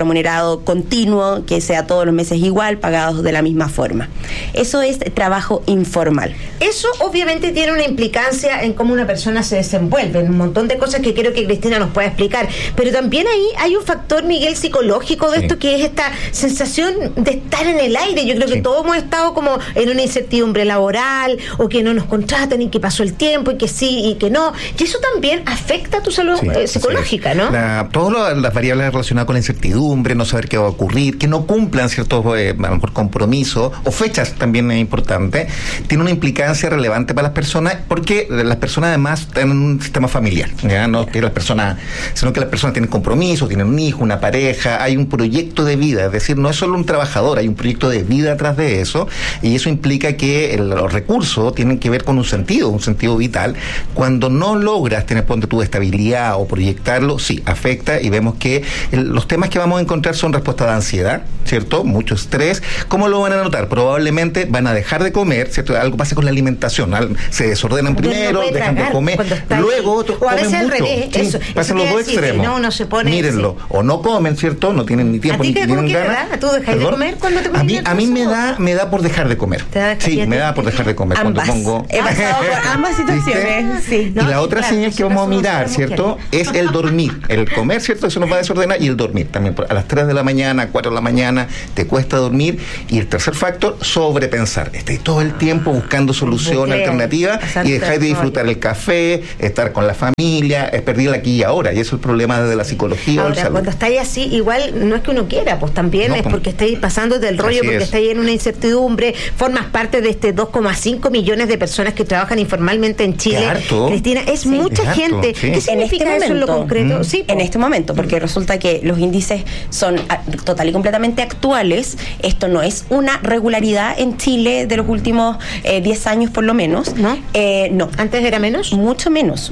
empleado continuo, que sea todos los meses igual, pagados de la misma forma. Eso es trabajo informal. Eso obviamente tiene una implicancia en cómo una persona se desenvuelve, en un montón de cosas que creo que Cristina nos puede explicar, pero también ahí hay un factor, Miguel, psicológico de esto, que es esta sensación de estar en el aire. Yo creo que todos hemos estado como en una incertidumbre laboral, o que no nos contratan, y que pasó el tiempo, y que sí, y que no, y eso también afecta a tu salud psicológica, ¿no? Todas las variables relacionadas con la incertidumbre, no saber qué va a ocurrir, que no cumplan ciertos a lo mejor compromisos, o fechas también es importante, tiene una implicancia relevante para las personas, porque las personas además tienen un sistema familiar, ¿ya? No que las personas, sino que las personas tienen compromisos, tienen un hijo, una pareja, hay un proyecto de vida, es decir, no es solo un trabajador, hay un proyecto de vida atrás de eso, y eso implica que los recursos tienen que ver con un sentido vital. Cuando no logras tener, ponte tu estabilidad o proyectarlo, sí, afecta, y vemos que los temas que vamos a encontrar son respuestas de ansiedad, ¿cierto? Mucho estrés. ¿Cómo lo van a notar? Probablemente van a dejar de comer, ¿cierto? Algo pasa con la alimentación, se desordenan primero, dejan de comer, luego o a veces comen al mucho. revés, Sí, eso pasan los dos extremos. No, uno se pone, mírenlo, o no comen, ¿cierto? No tienen ni tiempo ni tienen ganas. ¿Tú dejas de comer cuando te pones a mí me da por dejar de comer. Sí, me da por dejar de comer ambas. cuando pongo. He pasado por ambas situaciones. Sí. Y la otra señal que vamos a mirar, ¿cierto? Es el dormir. El comer, ¿cierto? Eso nos va a desordenar, y el dormir también. A las 3 de la mañana, 4 de la mañana, te cuesta dormir. Y el tercer factor, sobrepensar. Estás todo el tiempo buscando soluciones alternativas, y dejáis de disfrutar el café, estar con la familia, es perder el aquí y ahora. Y eso es el problema de la psicología. Ahora, cuando estáis así, igual no es que uno quiera, pues también no, es porque estáis pasando del rollo, porque estáis en una incertidumbre, formas parte de este 2,5 millones de personas que trabajan informalmente en Chile. Cristina, es mucha gente. ¿Qué significa eso en lo concreto? Sí, en este momento, porque resulta que los índices son total y completamente actuales. Esto no es una regularidad en Chile de los últimos 10 años por lo menos. ¿No? No. ¿Antes era menos? Mucho menos.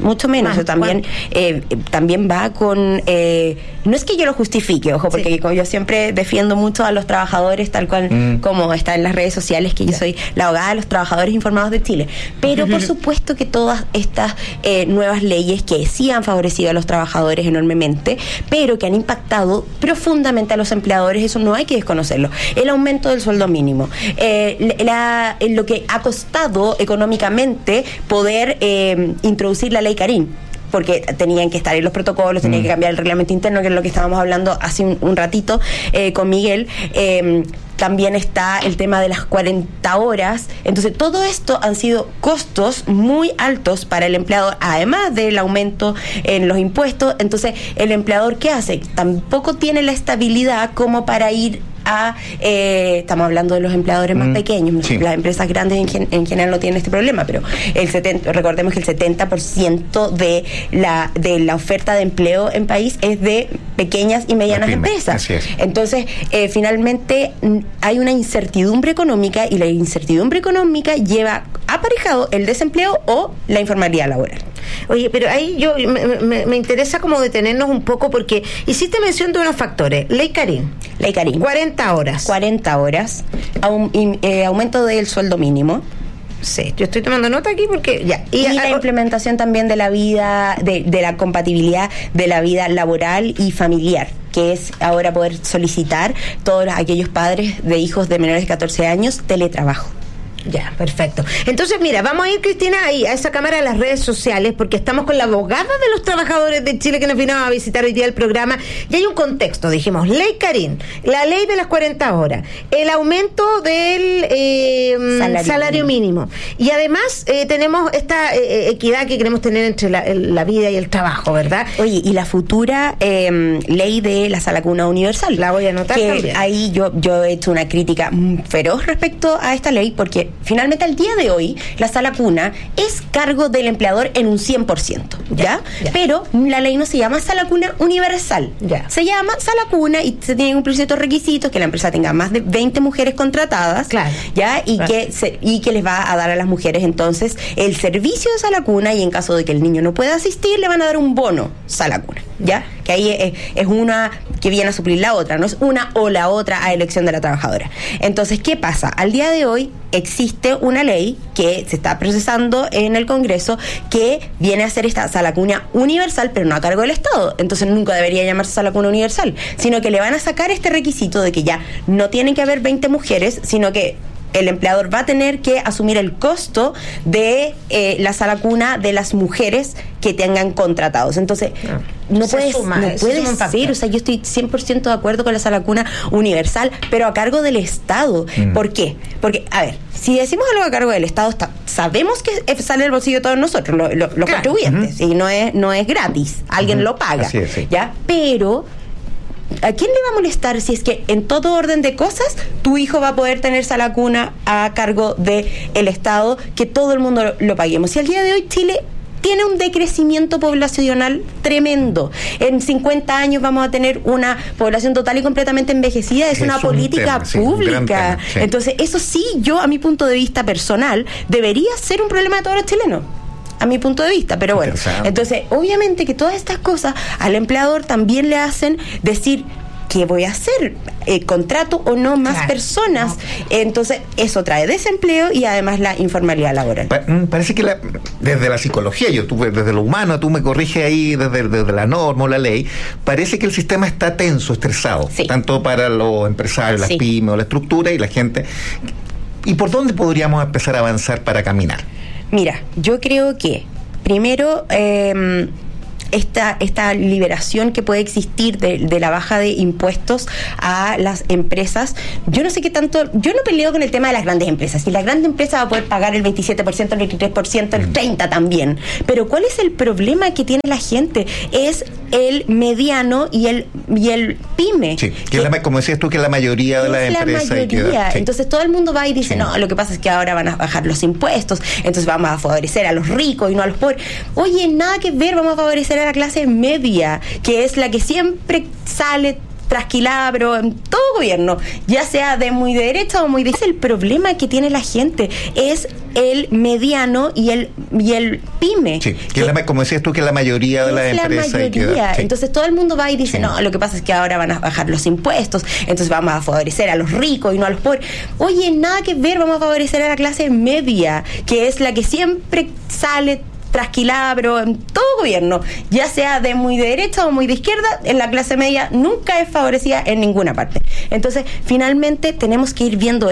También va con... no es que yo lo justifique, ojo, porque yo siempre defiendo mucho a los trabajadores, tal cual como está en las redes sociales, que yo soy la abogada de los trabajadores informados de Chile. Pero por supuesto que todas estas nuevas leyes que sí han favorecido a los trabajadores enormemente, pero que han impactado profundamente a los empleadores, eso no hay que desconocerlo. El aumento del sueldo mínimo, lo que ha costado económicamente poder introducir la ley Karim, porque tenían que estar en los protocolos, tenían que cambiar el reglamento interno, que es lo que estábamos hablando hace un ratito con Miguel. También está el tema de las 40 horas. Entonces, todo esto han sido costos muy altos para el empleador, además del aumento en los impuestos. Entonces, ¿el empleador qué hace? Tampoco tiene la estabilidad como para ir estamos hablando de los empleadores más pequeños, las empresas grandes en general no tienen este problema, pero recordemos que el 70% de la oferta de empleo en país es de pequeñas y medianas empresas. Entonces, finalmente hay una incertidumbre económica, y la incertidumbre económica lleva aparejado el desempleo o la informalidad laboral. Oye, pero ahí yo me interesa como detenernos un poco, porque hiciste mención de unos factores. Ley Karim. 40 horas. 40 horas. Aumento del sueldo mínimo. Sí, yo estoy tomando nota aquí porque ya. Y la implementación también de la vida, de la compatibilidad de la vida laboral y familiar, que es ahora poder solicitar todos aquellos padres de hijos de menores de 14 años teletrabajo. Ya, perfecto. Entonces, mira, vamos a ir, Cristina, ahí a esa cámara de las redes sociales, porque estamos con la abogada de los trabajadores de Chile que nos vino a visitar hoy día el programa, y hay un contexto, dijimos, Ley Karim, la ley de las 40 horas, el aumento del salario mínimo, y además tenemos esta equidad que queremos tener entre la vida y el trabajo, ¿verdad? Oye, y la futura ley de la sala cuna universal. La voy a anotar también. Ahí yo he hecho una crítica feroz respecto a esta ley, porque finalmente al día de hoy la sala cuna es cargo del empleador en un 100%, ¿ya? Pero la ley no se llama sala cuna universal, se llama sala cuna, y se tienen que cumplir ciertos requisitos, que la empresa tenga más de 20 mujeres contratadas, ¿ya? Y que les va a dar a las mujeres entonces el servicio de sala cuna, y en caso de que el niño no pueda asistir, le van a dar un bono sala cuna. ¿ya? Que ahí es una que viene a suplir la otra, no es una o la otra a elección de la trabajadora. Entonces, ¿qué pasa? Al día de hoy existe una ley que se está procesando en el Congreso que viene a ser esta sala cuna universal, pero no a cargo del Estado. Entonces nunca debería llamarse sala cuna universal, sino que le van a sacar este requisito de que ya no tienen que haber 20 mujeres, sino que el empleador va a tener que asumir el costo de la sala cuna de las mujeres que tengan contratados. Entonces, no puede ser, o sea, yo estoy 100% de acuerdo con la sala cuna universal, pero a cargo del Estado. ¿Por qué? Porque, a ver, si decimos algo a cargo del Estado, sabemos que sale del bolsillo de todos nosotros, los contribuyentes, y no es gratis, alguien lo paga, Así es, sí. ¿ya? Pero ¿a quién le va a molestar si es que en todo orden de cosas tu hijo va a poder tener sala cuna a cargo del Estado, que todo el mundo lo paguemos? Si al día de hoy Chile tiene un decrecimiento poblacional tremendo. En 50 años vamos a tener una población total y completamente envejecida. Es una política pública. Sí. Entonces, eso sí, yo, a mi punto de vista personal, debería ser un problema de todos los chilenos, a mi punto de vista, pero bueno. Entonces, obviamente que todas estas cosas al empleador también le hacen decir, ¿qué voy a hacer? ¿Contrato o no más personas? Entonces, eso trae desempleo y además la informalidad laboral. Parece que desde la psicología, desde lo humano, tú me corriges ahí, desde la norma o la ley, parece que el sistema está tenso, estresado, tanto para los empresarios, las pymes o la estructura y la gente. ¿Y por dónde podríamos empezar a avanzar para caminar? Mira, yo creo que primero esta liberación que puede existir de la baja de impuestos a las empresas, yo no sé qué tanto, yo no peleo con el tema de las grandes empresas, y la grande empresa va a poder pagar el 27%, el 23%, el 30% también, pero ¿cuál es el problema que tiene la gente? Es el mediano y el pyme. Sí, como decías tú, que es la mayoría de las empresas. Entonces todo el mundo va y dice, no, lo que pasa es que ahora van a bajar los impuestos, entonces vamos a favorecer a los ricos y no a los pobres. Oye, nada que ver, vamos a favorecer a la clase media, que es la que siempre sale trasquilada, pero en todo gobierno, ya sea de muy de derecha o muy de izquierda. El problema que tiene la gente es el mediano y el pyme. Sí, como decías tú, que es la mayoría de las empresas. Entonces todo el mundo va y dice, no, lo que pasa es que ahora van a bajar los impuestos, entonces vamos a favorecer a los ricos y no a los pobres. Oye, nada que ver, vamos a favorecer a la clase media, que es la que siempre sale trasquilada, pero en todo gobierno, ya sea de muy de derecha o muy de izquierda, en la clase media nunca es favorecida en ninguna parte. Entonces, finalmente tenemos que ir viendo